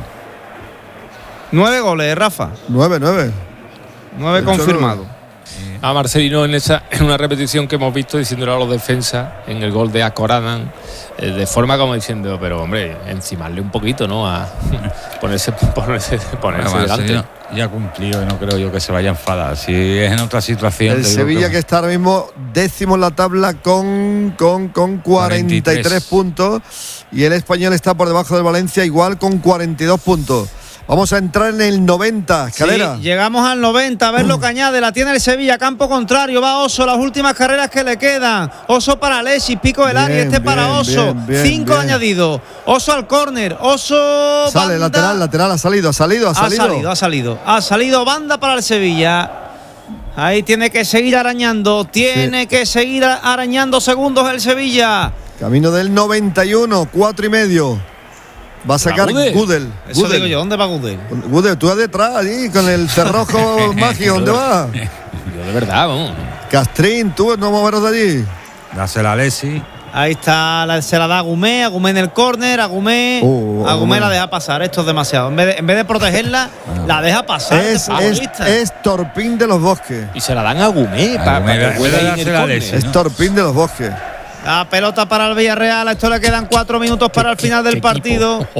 Nueve goles, Rafa. Nueve, nueve. Nueve El confirmado. A Marcelino en esa en una repetición que hemos visto diciéndole a los defensas en el gol de Acoradan, eh, de forma como diciendo, pero hombre, encimarle un poquito, ¿no? A ponerse ponerse, ponerse Bueno, delante. Marcelino ya ha cumplido y no creo yo que se vaya a enfadar. Si es en otra situación. El te digo Sevilla que está ahora mismo décimo en la tabla con, con, con cuarenta y tres cuarenta y tres puntos. Y el Español está por debajo del Valencia igual con cuarenta y dos puntos. Vamos a entrar en el noventa, Escalera. Sí, llegamos al noventa, a ver lo que añade. La tiene el Sevilla, campo contrario. Va Oso, las últimas carreras que le quedan. Oso para Alexis, pico del área. Bien, Este para bien, Oso. bien, bien, Cinco bien. añadidos. Oso al córner. Oso. Sale, banda. lateral, lateral, ha salido, ha salido, ha Ha salido. salido, ha salido. Ha salido banda para el Sevilla. Ahí tiene que seguir arañando. Tiene Sí. que seguir arañando segundos el Sevilla. Camino del noventa y uno, cuatro y medio. Va a sacar Gudel. Gudel. Eso Gudel. digo yo. ¿Dónde va Gudel? Gudel, tú vas detrás allí con el cerrojo mágico. ¿Dónde vas? Yo de verdad, vamos. Castrín, tú no moveros de allí. Dásela a Alexis. Ahí está, la, se la da a Agumé, Agumé en el córner, Agumé, Uh, Agumé Agumé. la deja pasar, esto es demasiado. En vez de, en vez de protegerla, la deja pasar. Es, este es, futbolista. es Torpín de los Bosques. Y se la dan a Gumé para Agumé, que juegue ahí en el dársela a córner. Alexis. Es Torpín de los Bosques. La pelota para el Villarreal, a esto le quedan cuatro minutos para el final del qué partido. equipo.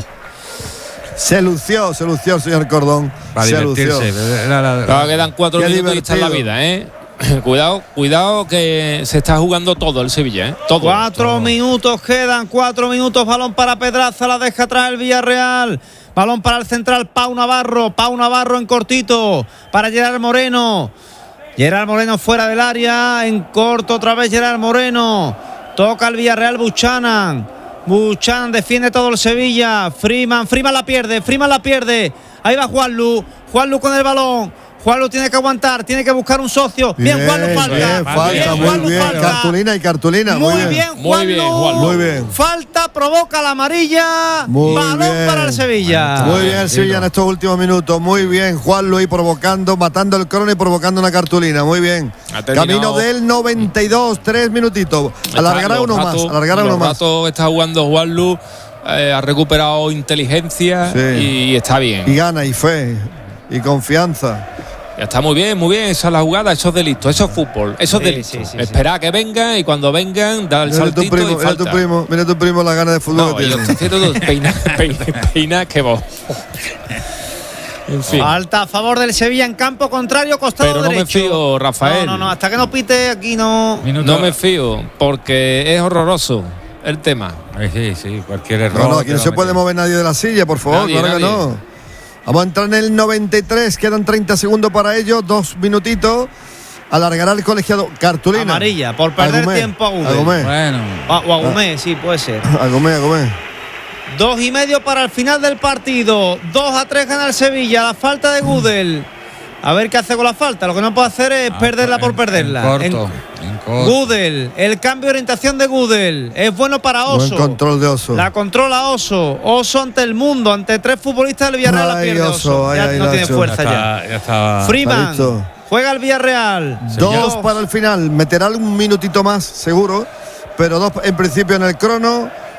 Se lució, se lució el señor Cordón. Para se lució. divertirse. Era la- Claro, quedan cuatro Qué minutos y está en la divertido. vida, ¿eh? Cuidado, cuidado que se está jugando todo el Sevilla, ¿eh? Todo. Cuatro todo. minutos quedan, cuatro minutos, balón para Pedraza, la deja atrás el Villarreal. Balón para el central, Pau Navarro, Pau Navarro en cortito, para Gerard Moreno. Gerard Moreno fuera del área, en corto otra vez Gerard Moreno. Toca el Villarreal Buchanan. Buchanan defiende todo el Sevilla. Freeman, Freeman la pierde, Freeman la pierde. Ahí va Juanlu, Juanlu con el balón. Juanlu tiene que aguantar, tiene que buscar un socio. Bien, Juanlu falta. bien, falta, Bien, muy Juanlu bien. falta. Cartulina y cartulina. Muy, Muy, bien, Muy Juanlu. bien, Juanlu. Muy bien. Falta, provoca la amarilla. Muy balón bien. para el Sevilla. Muy bien el Sevilla en estos últimos minutos. Muy bien, Juan Luis provocando, matando el crono y provocando una cartulina. Muy bien. Ha terminado. Camino del noventa y dos, tres minutitos. Alargará Los uno más, ratos- alargará los uno más. ratos está jugando Juanlu, eh, ha recuperado inteligencia Sí. y está bien. Y gana, y fe, y confianza. Ya está muy bien, muy bien. Esa es la jugada, eso es de listo, eso es fútbol, eso es de Sí, listo. sí, sí, Espera a que vengan y cuando vengan, da el Mira tu saltito primo, y mira falta. tu primo, mira tu primo la gana de fútbol No, que yo tiene. estoy haciendo dos peina, peina, peina, que vos. En fin. Falta a favor del Sevilla en campo contrario, costado Pero no me derecho. fío, Rafael. No, no, no, hasta que no pite aquí no. Minuto. No me fío, porque es horroroso el tema. Ay, sí, sí, cualquier error. No, no, aquí te no va se a puede meter. mover nadie de la silla, por favor, Nadie, claro que nadie. no. Vamos a entrar en el noventa y tres, quedan treinta segundos para ellos, dos minutitos. Alargará el colegiado. Cartulina. Amarilla, por perder Agumé, tiempo a Agumé. Agumé. Bueno, O, o Agumé, sí, puede ser. Agumé, Agumé. Dos y medio para el final del partido. Dos a tres gana el Sevilla. La falta de Gudel. A ver qué hace con la falta. Lo que no puede hacer es ah, perderla por en- perderla. En corto, En- en corto. Gudel, el cambio de orientación de Gudel. Es bueno para Oso. Buen control de Oso. La controla Oso. Oso ante el mundo, ante tres futbolistas del Villarreal. La Ay, pierde Oso, Oso. ay, Ya ay, no la tiene ha hecho. fuerza ya ya. está, ya está. Freeman listo. juega el Villarreal. Dos para el final. Meterá un minutito más, seguro. Pero dos en principio en el crono.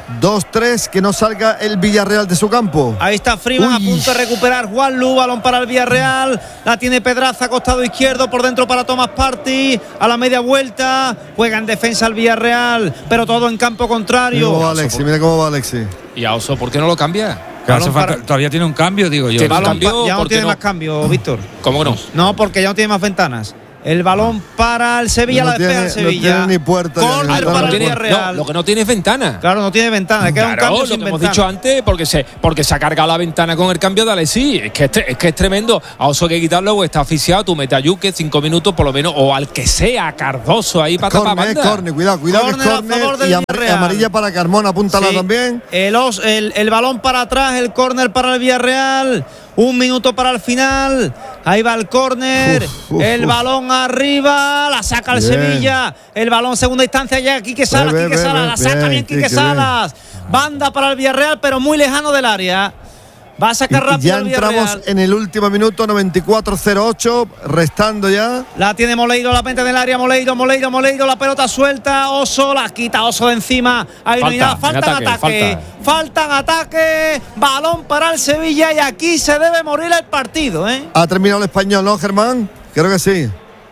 dos tres, que no salga el Villarreal de su campo. Ahí está Freeman a punto de recuperar Juanlu, balón para el Villarreal, la tiene Pedraza, costado izquierdo, por dentro para Thomas Partey, a la media vuelta, juega en defensa el Villarreal, pero todo en campo contrario. Mira cómo va Alexis, mira cómo va Alexis. ¿Y a Oso por qué no lo cambia? Hace falta, todavía tiene un cambio, digo yo. Balón cambio, ya no tiene no? más cambio, Víctor. ¿Cómo no? No, porque ya no tiene más ventanas. El balón para el Sevilla, no la despeja tiene, el Sevilla. No tiene ni puerta. Corner ni para el tiene, Villarreal. no, lo que no tiene es ventana. Claro, no tiene ventana. Queda un Claro, cambio lo sin que hemos ventana. dicho antes, porque se, porque se ha cargado la ventana con el cambio de Alexis. Es que es, es que es tremendo. A Oso hay que quitarlo, o está asfixiado. Tú metes a Yuque cinco minutos por lo menos, o al que sea, Cardoso ahí para tapar Corner, banda. corner, cuidado, cuidado. Corner que es a corner favor del y am- Villarreal. amarilla para Carmona, apúntala Sí. también. El, os- el, el balón para atrás, el córner para el Villarreal. Un minuto para el final. Ahí va el córner. Uf, uf, El uf. balón arriba. La saca el Bien. Sevilla. El balón segunda instancia ya. Quique Salas. Ve, ve, Quique ve, Salas. ve. La saca Bien, bien Quique Quique, Salas. Banda para el Villarreal, pero muy lejano del área. Va a sacar Y rápido ya el entramos Villarreal. en el último minuto, noventa y cuatro cero ocho, restando ya. La tiene Moleiro, la mete en el área. Moleiro, Moleiro, Moleiro. La pelota suelta. Oso, la quita Oso de encima. Ahí no hay nada. Falta, Falta en en ataque. ataque, Faltan ataque. Balón para el Sevilla. Y aquí se debe morir el partido, ¿eh? Ha terminado el español, ¿no, Germán? Creo que sí.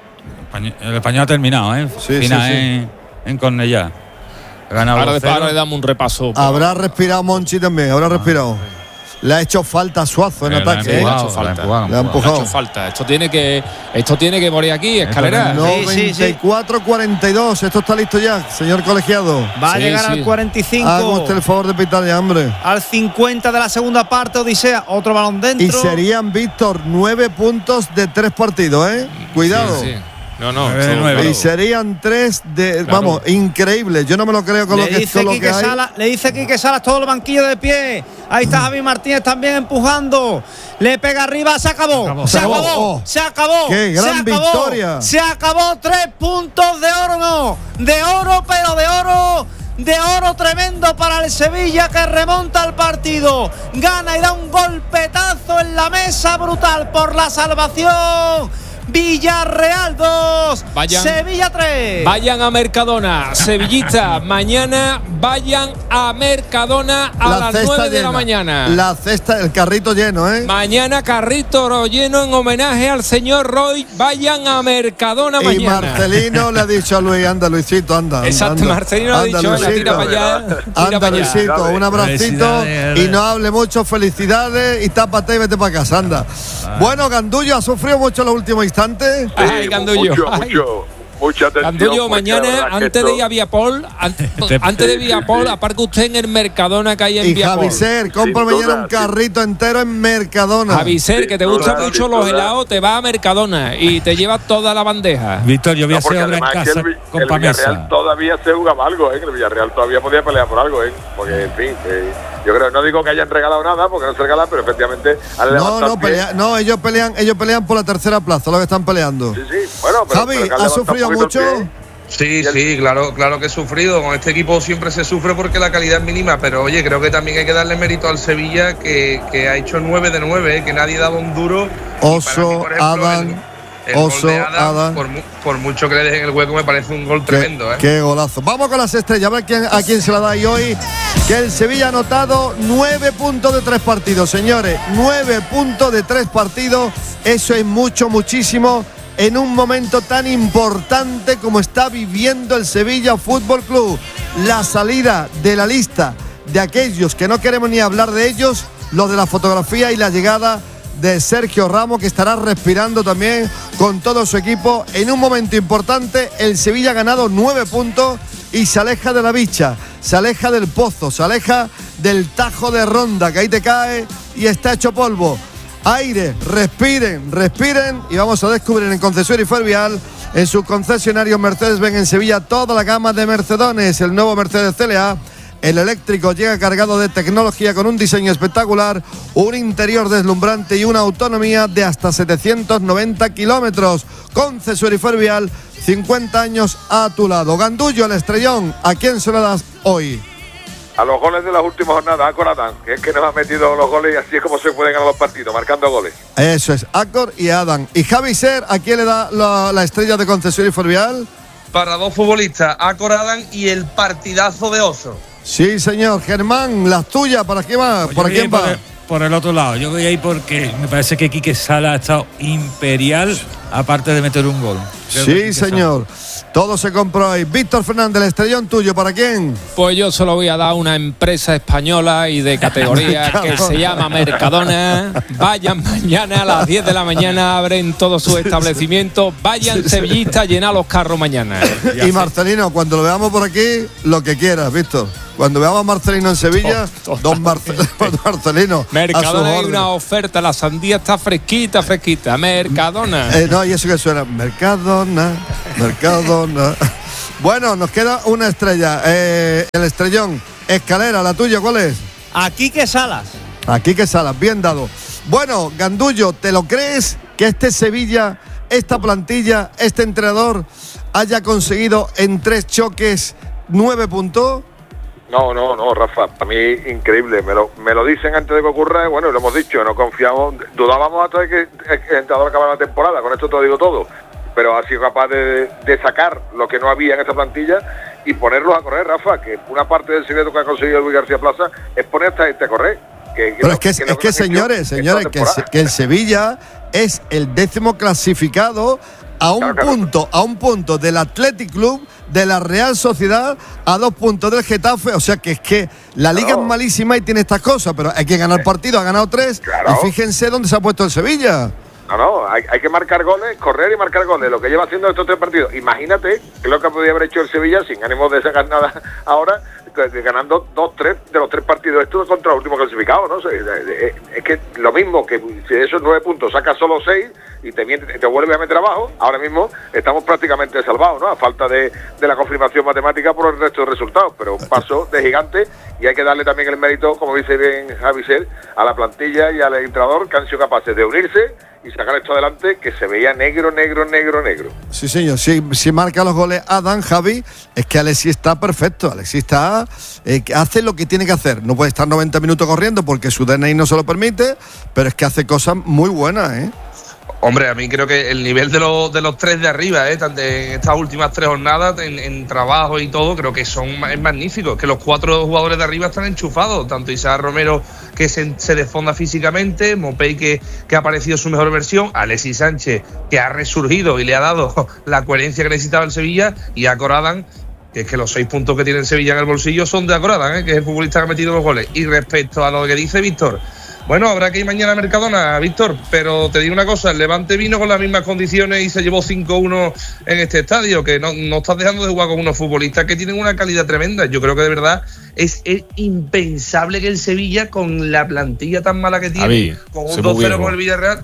El español ha terminado, ¿eh? Sí, Fina sí, sí. en, en Cornellá. Ha ganado Ahora, dos después, cero. ahora le damos un repaso. Habrá respirado Monchi también, habrá respirado. Le ha hecho falta a Suazo en Eh, le ha ataque. ¿eh? empujado, Le ha hecho falta. le ha empujado, Le ha Le ha empujado. hecho falta. Esto tiene que, esto tiene que morir aquí, Escalera. no. Sí, sí, noventa y cuatro cuarenta y dos, esto está listo ya, señor colegiado. Va a Sí, llegar sí. al cuarenta y cinco. Haga usted el favor de pitar ya, hombre. Al cincuenta de la segunda parte, Odisea. Otro balón Y dentro. serían, Víctor, nueve puntos de tres partidos, ¿eh? Cuidado. Sí, sí. No, no. Nueve de esto- nueve. Y serían tres de. Claro. Vamos, increíble. Yo no me lo creo con Le lo que, dice, con lo que Quique hay. Salas, le dice Quique Salas todo el banquillo de pie. Ahí está Javi Martínez también empujando. Le pega arriba, se acabó. Se Se acabó. acabó. Oh. Se acabó. Qué gran se acabó. victoria. Se acabó. Tres puntos de oro, no. De oro, pero de oro. De oro tremendo para el Sevilla, que remonta el partido. Gana y da un golpetazo en la mesa brutal por la salvación. Villarreal dos, Vayan. Sevilla tres. Vayan a Mercadona, Sevillista. Mañana vayan a Mercadona a La las cesta nueve de la llena. mañana. La cesta, el carrito lleno, ¿eh? Mañana carrito lleno en homenaje al señor Roy. Vayan a Mercadona Y mañana. Marcelino le ha dicho a Luis, anda Luisito, anda. Exacto, anda, Marcelino ha anda, dicho, venga, Luisito. tira para allá. Tira Anda, para allá. Luisito, un abracito Felicidades. y no hable mucho, felicidades y tápate y vete para casa, anda. Bueno, Gandullo ha sufrido mucho en los últimos instantes. Ay, Gandullo. Mucho, Ay. mucho, mucha atención. Gandullo, porque la mañana, verdad que antes de esto- ir a Viapol, antes, antes de Viapol, aparque usted en el Mercadona que hay en Y Viapol. Javiser, compra Sin mañana duda, un carrito entero en Mercadona. Javiser, que te Sin gustan duda, mucho sin los duda. helados, te vas a Mercadona y te llevas toda la bandeja. Víctor, yo voy a No, porque hacer obra en además que casa el, Vi- con el Pamesa. Villarreal todavía se jugaba algo, ¿eh? Que el Villarreal todavía podía pelear por algo, ¿eh? Porque, en fin, eh, yo creo, no digo que hayan regalado nada, porque no se regalan, pero efectivamente han No, levantado no, el pie. pelea- no, ellos pelean, ellos pelean por la tercera plaza, lo que están peleando. Sí, sí, bueno, pero, Javi, pero que han ¿has levantado sufrido un poquito el mucho? pie. Sí, sí, claro, claro que he sufrido. Con este equipo siempre se sufre porque la calidad es mínima, pero oye, creo que también hay que darle mérito al Sevilla, que, que ha hecho nueve de nueve, ¿eh? Que nadie daba un duro. Oso, Adán, El gol Oso, de Adam, Adán. por, mu- por mucho que le dejen el hueco, me parece un gol tremendo, ¿eh? Qué golazo. Vamos con las estrellas, a ver quién, a quién se la dais hoy. Que el Sevilla ha anotado nueve puntos de tres partidos, señores. Nueve puntos de tres partidos. Eso es mucho, muchísimo. En un momento tan importante como está viviendo el Sevilla Fútbol Club. La salida de la lista de aquellos que no queremos ni hablar de ellos, los de la fotografía, y la llegada de Sergio Ramos, que estará respirando también con todo su equipo. En un momento importante, el Sevilla ha ganado nueve puntos y se aleja de la bicha, se aleja del pozo, se aleja del Tajo de Ronda, que ahí te cae y está hecho polvo. Aire, respiren, respiren, y vamos a descubrir en Concesionario Fervial, en sus concesionarios Mercedes-Benz en Sevilla, toda la gama de Mercedones. El nuevo Mercedes C L A, el eléctrico, llega cargado de tecnología con un diseño espectacular, un interior deslumbrante y una autonomía de hasta setecientos noventa kilómetros. Concesionario Fervial, cincuenta años a tu lado. Gandullo, el estrellón, ¿a quién se lo das hoy? A los goles de las últimas jornadas, Acor Adán, que es que nos ha metido los goles y así es como se pueden ganar los partidos, marcando goles. Eso es, Acor y Adam. ¿Y Javi Ser, a quién le da la, la estrella de Concesionario Fervial? Para dos futbolistas, Acor Adam y el partidazo de Oso. Sí, señor. Germán, las tuyas, ¿para qué va? Pues ¿Para quién va? Por el, por el otro lado, yo voy ahí porque me parece que Quique Sala ha estado imperial, aparte de meter un gol. Creo sí, señor. Sala. Todo se compró ahí. Víctor Fernández, el estrellón tuyo, ¿para quién? Pues yo se lo voy a dar a una empresa española y de categoría que se llama Mercadona. Vayan mañana a las diez de la mañana, abren todos sus establecimientos. Vayan sí, sevillistas a llenar los carros mañana. Y Marcelino, cuando lo veamos por aquí, lo que quieras, Víctor. Cuando veamos a Marcelino en Sevilla, don Marcelino. Marcelino Mercadona, hay una oferta, la sandía está fresquita, fresquita. Mercadona. Eh, no, y eso que suena, Mercadona, Mercadona. Bueno, nos queda una estrella, eh, el estrellón. Escalera, la tuya, ¿cuál es? A Quique Salas. A Quique Salas, bien dado. Bueno, Gandullo, ¿te lo crees que este Sevilla, esta plantilla, este entrenador haya conseguido en tres choques nueve puntos? No, no, no, Rafa, para mí increíble. Me lo, me lo dicen antes de que ocurra, bueno, lo hemos dicho, no confiamos, dudábamos hasta de que el entrenador acabara la temporada, con esto te lo digo todo, pero ha sido capaz de, de sacar lo que no había en esta plantilla y ponerlos a correr, Rafa, que una parte del secreto que ha conseguido Luis García Plaza es poner a esta gente a correr. Que, que pero no, es que, que, es que señores, señores, que, que el Sevilla es el décimo clasificado a un claro, punto, claro. a un punto del Athletic Club, de la Real Sociedad, a dos puntos del Getafe. O sea que es que la liga claro. es malísima y tiene estas cosas, pero hay que ganar partido, ha ganado tres. Claro. Y fíjense dónde se ha puesto el Sevilla. No, no, hay, hay que marcar goles, correr y marcar goles, lo que lleva haciendo estos tres partidos. Imagínate que lo que podría haber hecho el Sevilla, sin ánimo de sacar nada ahora, ganando dos, tres de los tres partidos estos contra el último clasificado, ¿no? Es que lo mismo, que si de esos nueve puntos sacas solo seis y te, te vuelves a meter abajo, ahora mismo estamos prácticamente salvados, ¿no? A falta de, de la confirmación matemática por el resto de resultados, pero un paso de gigante y hay que darle también el mérito, como dice bien Javisel, a la plantilla y al entrenador que han sido capaces de unirse y sacar esto adelante, que se veía negro, negro, negro, negro. Sí, señor, si, si marca los goles Adán, Javi, es que Alexis está perfecto, Alexis está, eh, hace lo que tiene que hacer, no puede estar noventa minutos corriendo porque su D N I no se lo permite, pero es que hace cosas muy buenas, ¿eh? Hombre, a mí creo que el nivel de los, de los tres de arriba, ¿eh? en estas últimas tres jornadas, en, en trabajo y todo, creo que son es magníficos. Que los cuatro jugadores de arriba están enchufados. Tanto Isaac Romero, que se, se desfonda físicamente, Mopey, que, que ha aparecido su mejor versión, Alexis Sánchez, que ha resurgido y le ha dado la coherencia que necesitaba el Sevilla, y a Coradan, que es que los seis puntos que tiene el Sevilla en el bolsillo son de Acoradan, ¿eh? Que es el futbolista que ha metido los goles. Y respecto a lo que dice Víctor, bueno, habrá que ir mañana a Mercadona, Víctor, pero te digo una cosa, el Levante vino con las mismas condiciones y se llevó cinco uno en este estadio, que no, no estás dejando de jugar con unos futbolistas que tienen una calidad tremenda. Yo creo que de verdad es, es impensable que el Sevilla, con la plantilla tan mala que tiene, Javi, con un dos cero con el Villarreal,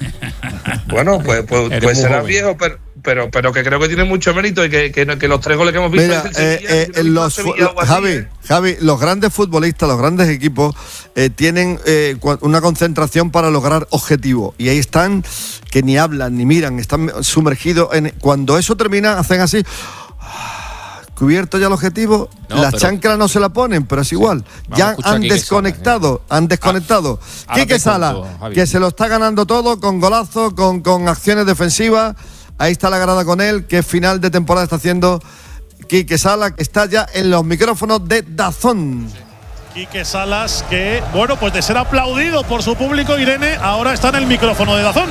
bueno, pues, pues, pues será joven. viejo, pero... Pero, pero que creo que tiene mucho mérito y que, que, que los tres goles que hemos visto. Mira, es el Sevilla, eh, eh, los, Sevilla así, Javi, ¿eh? Javi, los grandes futbolistas, los grandes equipos eh, tienen eh, una concentración para lograr objetivos. Y ahí están, que ni hablan, ni miran, están sumergidos en. Cuando eso termina, hacen así. Cubierto ya el objetivo, no, las chanclas no se la ponen, pero es igual. Sí, ya han desconectado, Sala, ¿eh? han desconectado. Ah, Quique Sala, punto, que se lo está ganando todo con golazos, con, con acciones defensivas. Ahí está la grada con él. Qué final de temporada está haciendo Quique Sala, que está ya en los micrófonos de DAZN. Quique Salas, que, bueno, pues de ser aplaudido por su público, Irene, ahora está en el micrófono de DAZN.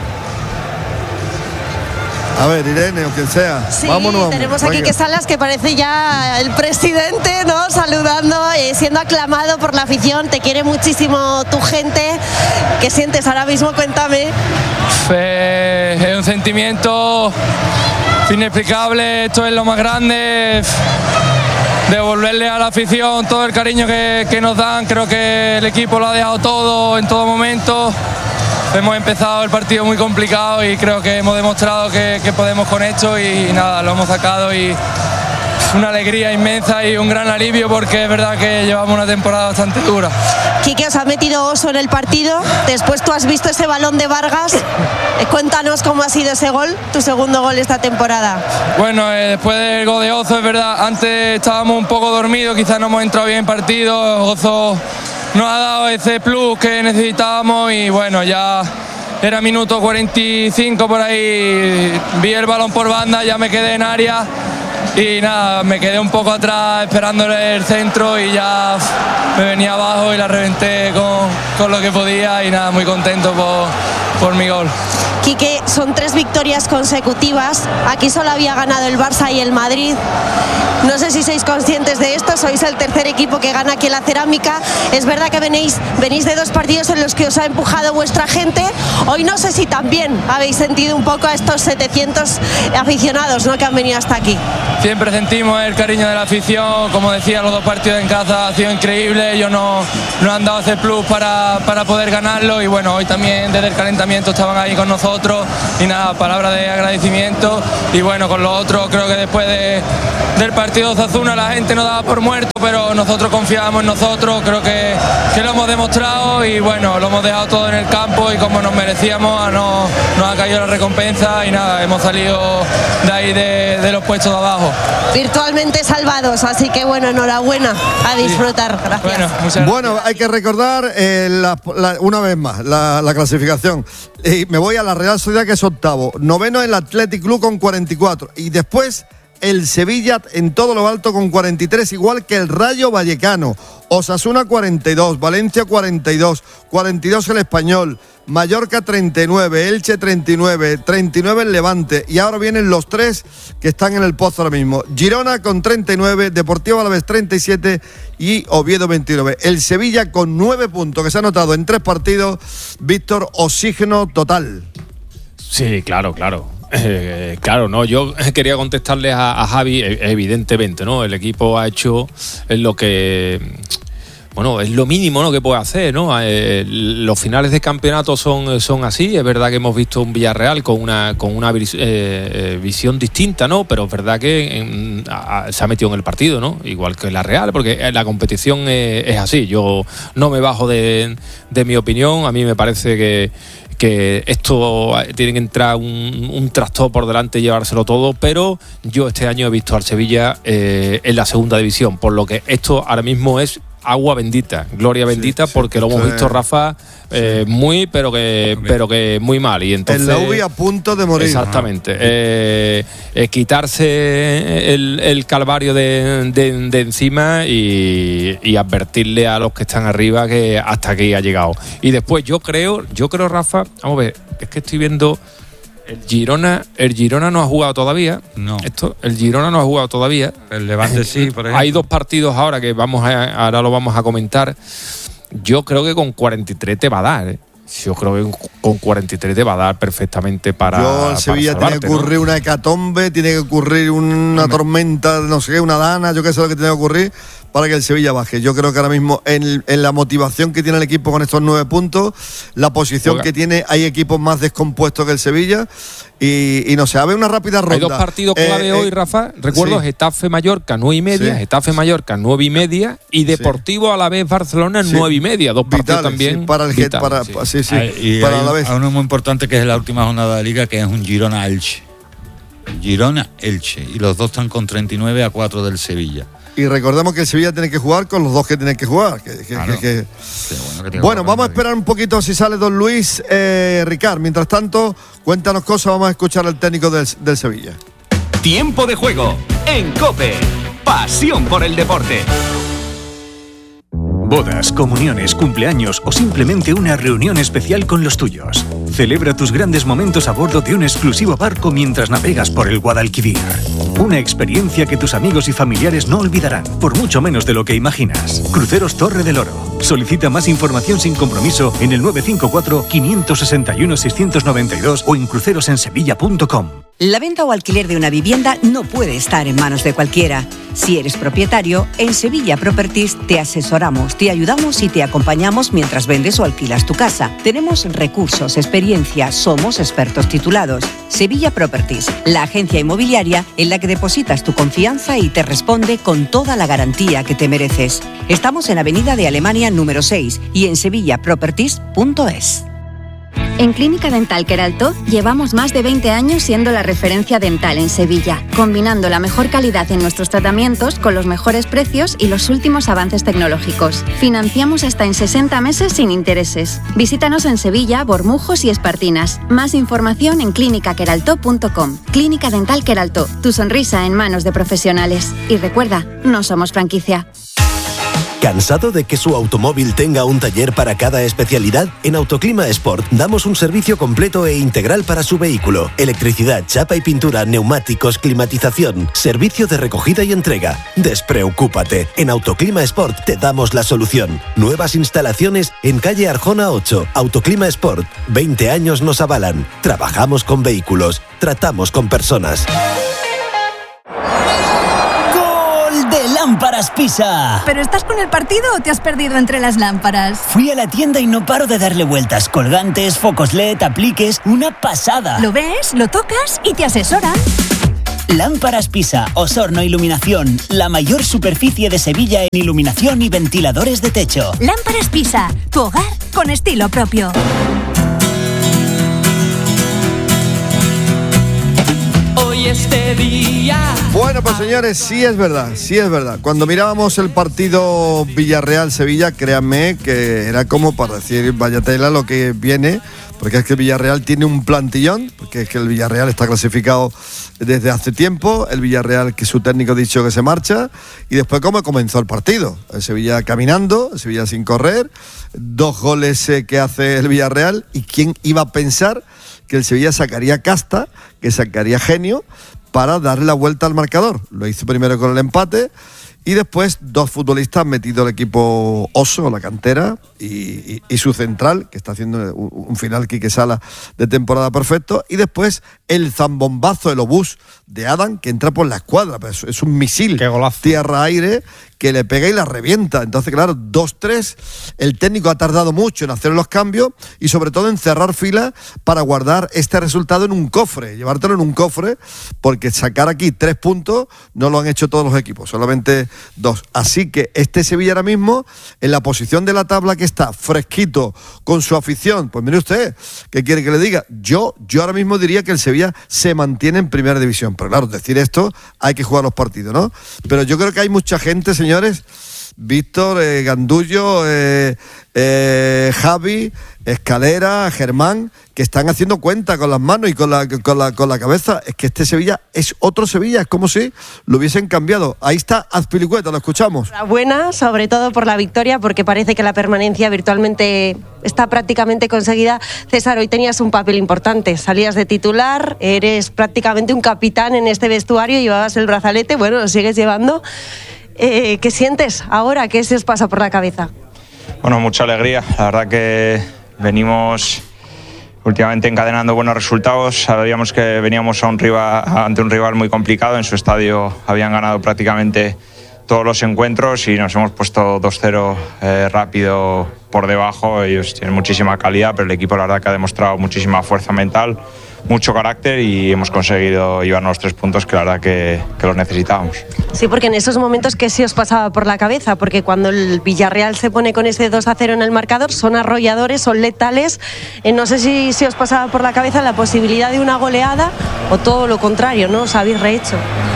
A ver, Irene, o quien sea. Sí, vámonos, vamos. Tenemos a Quique Salas, que parece ya el presidente, ¿no? Saludando, eh, siendo aclamado por la afición. Te quiere muchísimo tu gente. ¿Qué sientes ahora mismo? Cuéntame. Eh, es un sentimiento inexplicable. Esto es lo más grande. Devolverle a la afición todo el cariño que, que nos dan. Creo que el equipo lo ha dejado todo en todo momento. Hemos empezado el partido muy complicado y creo que hemos demostrado que, que podemos con esto y nada, lo hemos sacado y una alegría inmensa y un gran alivio porque es verdad que llevamos una temporada bastante dura. Quique, os ha metido Oso en el partido, después tú has visto ese balón de Vargas, cuéntanos cómo ha sido ese gol, tu segundo gol esta temporada. Bueno, eh, después del gol de Oso es verdad, antes estábamos un poco dormidos, quizás no hemos entrado bien en partido, Oso nos ha dado ese plus que necesitábamos y bueno, ya era minuto cuarenta y cinco por ahí, vi el balón por banda, ya me quedé en área y nada, me quedé un poco atrás esperando el centro y ya me venía abajo y la reventé con, con lo que podía y nada, muy contento por, por mi gol. Quique, son tres victorias consecutivas. Aquí solo había ganado el Barça y el Madrid. No sé si sois conscientes de esto, sois el tercer equipo que gana aquí en la Cerámica. Es verdad que venís, venís de dos partidos en los que os ha empujado vuestra gente. Hoy no sé si también habéis sentido un poco a estos setecientos aficionados, ¿no?, que han venido hasta aquí. Siempre sentimos el cariño de la afición, como decía, los dos partidos en casa ha sido increíble. Ellos no, no han dado ese plus para, para poder ganarlo y bueno, hoy también desde el calentamiento estaban ahí con nosotros y nada, palabra de agradecimiento y bueno, con los otros creo que después de, del partido de Osasuna la gente nos daba por muerto, pero nosotros confiábamos en nosotros, creo que, que lo hemos demostrado y bueno, lo hemos dejado todo en el campo y como nos merecíamos, no, nos ha caído la recompensa y nada, hemos salido de ahí de, de los puestos de abajo. Virtualmente salvados, así que bueno, enhorabuena, a disfrutar. Gracias. Bueno, muchas bueno hay que recordar eh, la, la, una vez más la, la clasificación. Y me voy a la Real Sociedad, que es octavo. Noveno el Athletic Club con cuarenta y cuatro. Y después el Sevilla en todo lo alto con cuarenta y tres, igual que el Rayo Vallecano. Osasuna cuarenta y dos, Valencia cuarenta y dos, cuarenta y dos el Español, Mallorca treinta y nueve, Elche treinta y nueve, treinta y nueve el Levante. Y ahora vienen los tres que están en el pozo ahora mismo. Girona con treinta y nueve, Deportivo Alavés treinta y siete y Oviedo veintinueve. El Sevilla con nueve puntos que se ha anotado en tres partidos. Víctor, oxígeno total. Sí, claro, claro. Eh, claro, no, yo quería contestarle a, a Javi, evidentemente, ¿no? El equipo ha hecho lo que, bueno, es lo mínimo, ¿no?, que puede hacer, ¿no? Eh, los finales de campeonato son, son así. Es verdad que hemos visto un Villarreal con una con una eh, visión distinta, ¿no? Pero es verdad que en, a, se ha metido en el partido, ¿no? Igual que la Real, porque la competición es, es así. Yo no me bajo de, de mi opinión. A mí me parece que que esto tiene que entrar un, un tractor por delante y llevárselo todo, pero yo este año he visto al Sevilla eh, en la segunda división, por lo que esto ahora mismo es agua bendita, gloria bendita, sí, porque sí, lo hemos visto, Rafa, eh, sí. muy, pero que pero que muy mal. Y entonces, el Laubi a punto de morir. Exactamente. Eh, eh, quitarse el, el calvario de, de, de encima y, y advertirle a los que están arriba que hasta aquí ha llegado. Y después yo creo, yo creo, Rafa, vamos a ver, es que estoy viendo el Girona, el Girona no ha jugado todavía. No. Esto, el Girona no ha jugado todavía. El Levante sí, por ejemplo. Hay dos partidos ahora que vamos a, ahora lo vamos a comentar. Yo creo que con cuarenta y tres te va a dar, ¿eh? Yo creo que con cuarenta y tres te va a dar perfectamente para. Yo, el Sevilla para salvarte, tiene que ocurrir, ¿no?, una hecatombe, tiene que ocurrir una Hombre. tormenta, no sé qué, una dana, yo qué sé lo que tiene que ocurrir para que el Sevilla baje. Yo creo que ahora mismo en, en la motivación que tiene el equipo con estos nueve puntos, la posición Oiga. que tiene, hay equipos más descompuestos que el Sevilla y, y no sé, a ver una rápida ronda. Hay dos partidos clave eh, hoy, eh, Rafa. Recuerdo, sí. Getafe Mallorca nueve y media, sí. Getafe Mallorca nueve y media y Deportivo sí. Alavés Barcelona sí. nueve y media. Dos partidos Vitales, también. Sí, para el Get, para, sí. sí, sí, hay, y para hay Alavés. Uno muy importante que es la última jornada de Liga, que es un Girona-Elche. Girona-Elche. Y los dos están con treinta y nueve a cuatro del Sevilla. Y recordemos que el Sevilla tiene que jugar con los dos que tienen que jugar. Que, que, claro. que, que... Sí, bueno, que bueno vamos a esperar un poquito si sale don Luis. Eh, Ricard, mientras tanto, cuéntanos cosas, vamos a escuchar al técnico del, del Sevilla. Tiempo de juego en COPE. Pasión por el deporte. Bodas, comuniones, cumpleaños o simplemente una reunión especial con los tuyos. Celebra tus grandes momentos a bordo de un exclusivo barco mientras navegas por el Guadalquivir. Una experiencia que tus amigos y familiares no olvidarán, por mucho menos de lo que imaginas. Cruceros Torre del Oro. Solicita más información sin compromiso en el nueve cinco cuatro, cinco seis uno, seis nueve dos o en crucerosensevilla punto com. La venta o alquiler de una vivienda no puede estar en manos de cualquiera. Si eres propietario, en Sevilla Properties te asesoramos, te ayudamos y te acompañamos mientras vendes o alquilas tu casa. Tenemos recursos, experiencia, somos expertos titulados. Sevilla Properties, la agencia inmobiliaria en la que depositas tu confianza y te responde con toda la garantía que te mereces. Estamos en Avenida de Alemania número seis y en sevilla properties punto es. En Clínica Dental Queraltó llevamos más de veinte años siendo la referencia dental en Sevilla, combinando la mejor calidad en nuestros tratamientos con los mejores precios y los últimos avances tecnológicos. Financiamos hasta en sesenta meses sin intereses. Visítanos en Sevilla, Bormujos y Espartinas. Más información en clínica queraltó punto com. Clínica Dental Queraltó, tu sonrisa en manos de profesionales. Y recuerda, no somos franquicia. ¿Cansado de que su automóvil tenga un taller para cada especialidad? En Autoclima Sport damos un servicio completo e integral para su vehículo. Electricidad, chapa y pintura, neumáticos, climatización, servicio de recogida y entrega. Despreocúpate, en Autoclima Sport te damos la solución. Nuevas instalaciones en calle Arjona ocho. Autoclima Sport, veinte años nos avalan. Trabajamos con vehículos, tratamos con personas. De Lámparas Pisa. ¿Pero estás con el partido o te has perdido entre las lámparas? Fui a la tienda y no paro de darle vueltas. Colgantes, focos L E D, apliques, una pasada. Lo ves, lo tocas y te asesoran. Lámparas Pisa, Osorno Iluminación, la mayor superficie de Sevilla en iluminación y ventiladores de techo. Lámparas Pisa, tu hogar con estilo propio. Este día. Bueno, pues señores, sí es verdad, sí es verdad. Cuando mirábamos el partido Villarreal-Sevilla, créanme que era como para decir, vaya tela lo que viene, porque es que el Villarreal tiene un plantillón, porque es que el Villarreal está clasificado desde hace tiempo, el Villarreal que su técnico ha dicho que se marcha, y después cómo comenzó el partido. El Sevilla caminando, el Sevilla sin correr, dos goles eh, que hace el Villarreal, y quién iba a pensar que el Sevilla sacaría casta, que sacaría genio para darle la vuelta al marcador. Lo hizo primero con el empate y después dos futbolistas metido el equipo Oso, la cantera, y, y, y su central, que está haciendo un, un final Quique Sala de temporada perfecto, y después el zambombazo, el obús de Adam, que entra por la escuadra, pero es, es un misil tierra-aire que le pega y la revienta. Entonces, claro, dos tres, el técnico ha tardado mucho en hacer los cambios y sobre todo en cerrar filas para guardar este resultado en un cofre, llevártelo en un cofre, porque sacar aquí tres puntos no lo han hecho todos los equipos, solamente dos. Así que este Sevilla ahora mismo, en la posición de la tabla que está, fresquito, con su afición, pues mire usted, ¿qué quiere que le diga? Yo, yo ahora mismo diría que el Sevilla se mantiene en primera división, pero claro, decir esto, hay que jugar los partidos, ¿no? Pero yo creo que hay mucha gente, señores, Víctor, eh, Gandullo, eh, eh, Javi, Escalera, Germán, que están haciendo cuenta con las manos y con la, con la, con la cabeza. Es que este Sevilla es otro Sevilla, es como si lo hubiesen cambiado. Ahí está Azpilicueta, lo escuchamos. Buena, sobre todo por la victoria, porque parece que la permanencia virtualmente está prácticamente conseguida. César, hoy tenías un papel importante, salías de titular, eres prácticamente un capitán en este vestuario, llevabas el brazalete, bueno, lo sigues llevando. Eh, ¿Qué sientes ahora? ¿Qué se os pasa por la cabeza? Bueno, mucha alegría. La verdad que venimos últimamente encadenando buenos resultados. Sabíamos que veníamos a un rival, ante un rival muy complicado. En su estadio habían ganado prácticamente todos los encuentros y nos hemos puesto dos cero eh, rápido por debajo. Ellos tienen muchísima calidad, pero el equipo la verdad que ha demostrado muchísima fuerza mental, mucho carácter y hemos conseguido llevarnos los tres puntos que la verdad que, que los necesitábamos. Sí, porque en esos momentos, ¿qué se os pasaba por la cabeza? Porque cuando el Villarreal se pone con ese dos a cero en el marcador, son arrolladores, son letales. Eh, no sé si se os pasaba por la cabeza la posibilidad de una goleada o todo lo contrario, ¿no? Os habéis rehecho.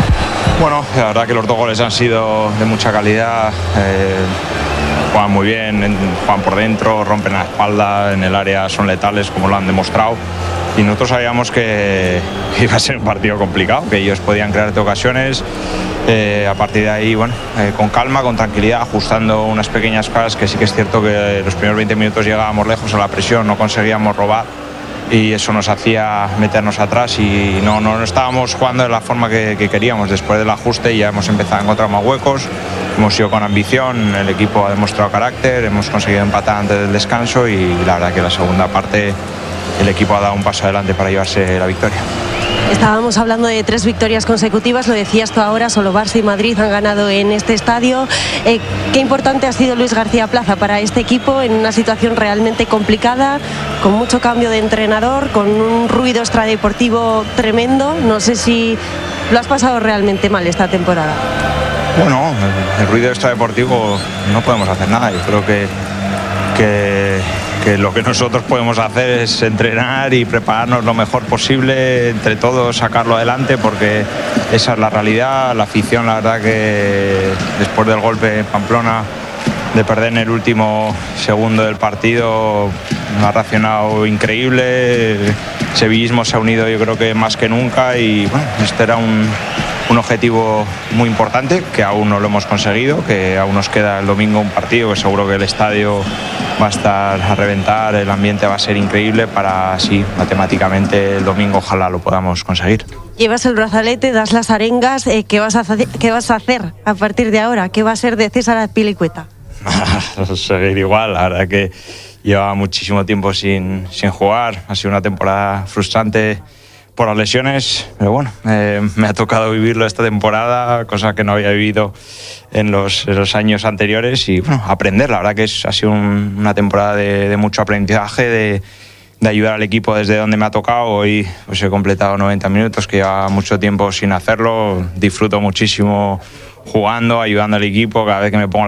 Bueno, la verdad que los dos goles han sido de mucha calidad. Eh, juegan muy bien, juegan por dentro, rompen la espalda, en el área son letales, como lo han demostrado. Y nosotros sabíamos que iba a ser un partido complicado, que ellos podían crearte ocasiones. Eh, a partir de ahí, bueno, eh, con calma, con tranquilidad, ajustando unas pequeñas cosas, que sí que es cierto que los primeros veinte minutos llegábamos lejos a la presión, no conseguíamos robar y eso nos hacía meternos atrás y no, no, no estábamos jugando de la forma que, que queríamos. Después del ajuste ya hemos empezado a encontrar más huecos, hemos ido con ambición, el equipo ha demostrado carácter, hemos conseguido empatar antes del descanso y la verdad que la segunda parte el equipo ha dado un paso adelante para llevarse la victoria. Estábamos hablando de tres victorias consecutivas, lo decías tú ahora, solo Barça y Madrid han ganado en este estadio. Eh, ¿Qué importante ha sido Luis García Plaza para este equipo en una situación realmente complicada, con mucho cambio de entrenador, con un ruido extradeportivo tremendo? No sé si lo has pasado realmente mal esta temporada. Bueno, el ruido extradeportivo no podemos hacer nada. Yo creo que, que que lo que nosotros podemos hacer es entrenar y prepararnos lo mejor posible, entre todos sacarlo adelante, porque esa es la realidad. La afición, la verdad que después del golpe en Pamplona, de perder en el último segundo del partido, ha reaccionado increíble. El sevillismo se ha unido, yo creo que más que nunca, y bueno, este era un, un objetivo muy importante que aún no lo hemos conseguido, que aún nos queda el domingo un partido que seguro que el estadio va a estar a reventar, el ambiente va a ser increíble para así matemáticamente el domingo ojalá lo podamos conseguir. Llevas el brazalete, das las arengas, eh, ¿qué, vas a hacer, ¿qué vas a hacer a partir de ahora? ¿Qué va a ser de César Azpilicueta? Seguir igual, la verdad que llevaba muchísimo tiempo sin, sin jugar, ha sido una temporada frustrante por las lesiones, pero bueno, eh, me ha tocado vivirlo esta temporada, cosa que no había vivido en los, en los años anteriores, y bueno, aprender, la verdad que es, ha sido un, una temporada de, de mucho aprendizaje, de, de ayudar al equipo desde donde me ha tocado. Hoy pues he completado noventa minutos, que llevaba mucho tiempo sin hacerlo, disfruto muchísimo jugando, ayudando al equipo, cada vez que me pongo la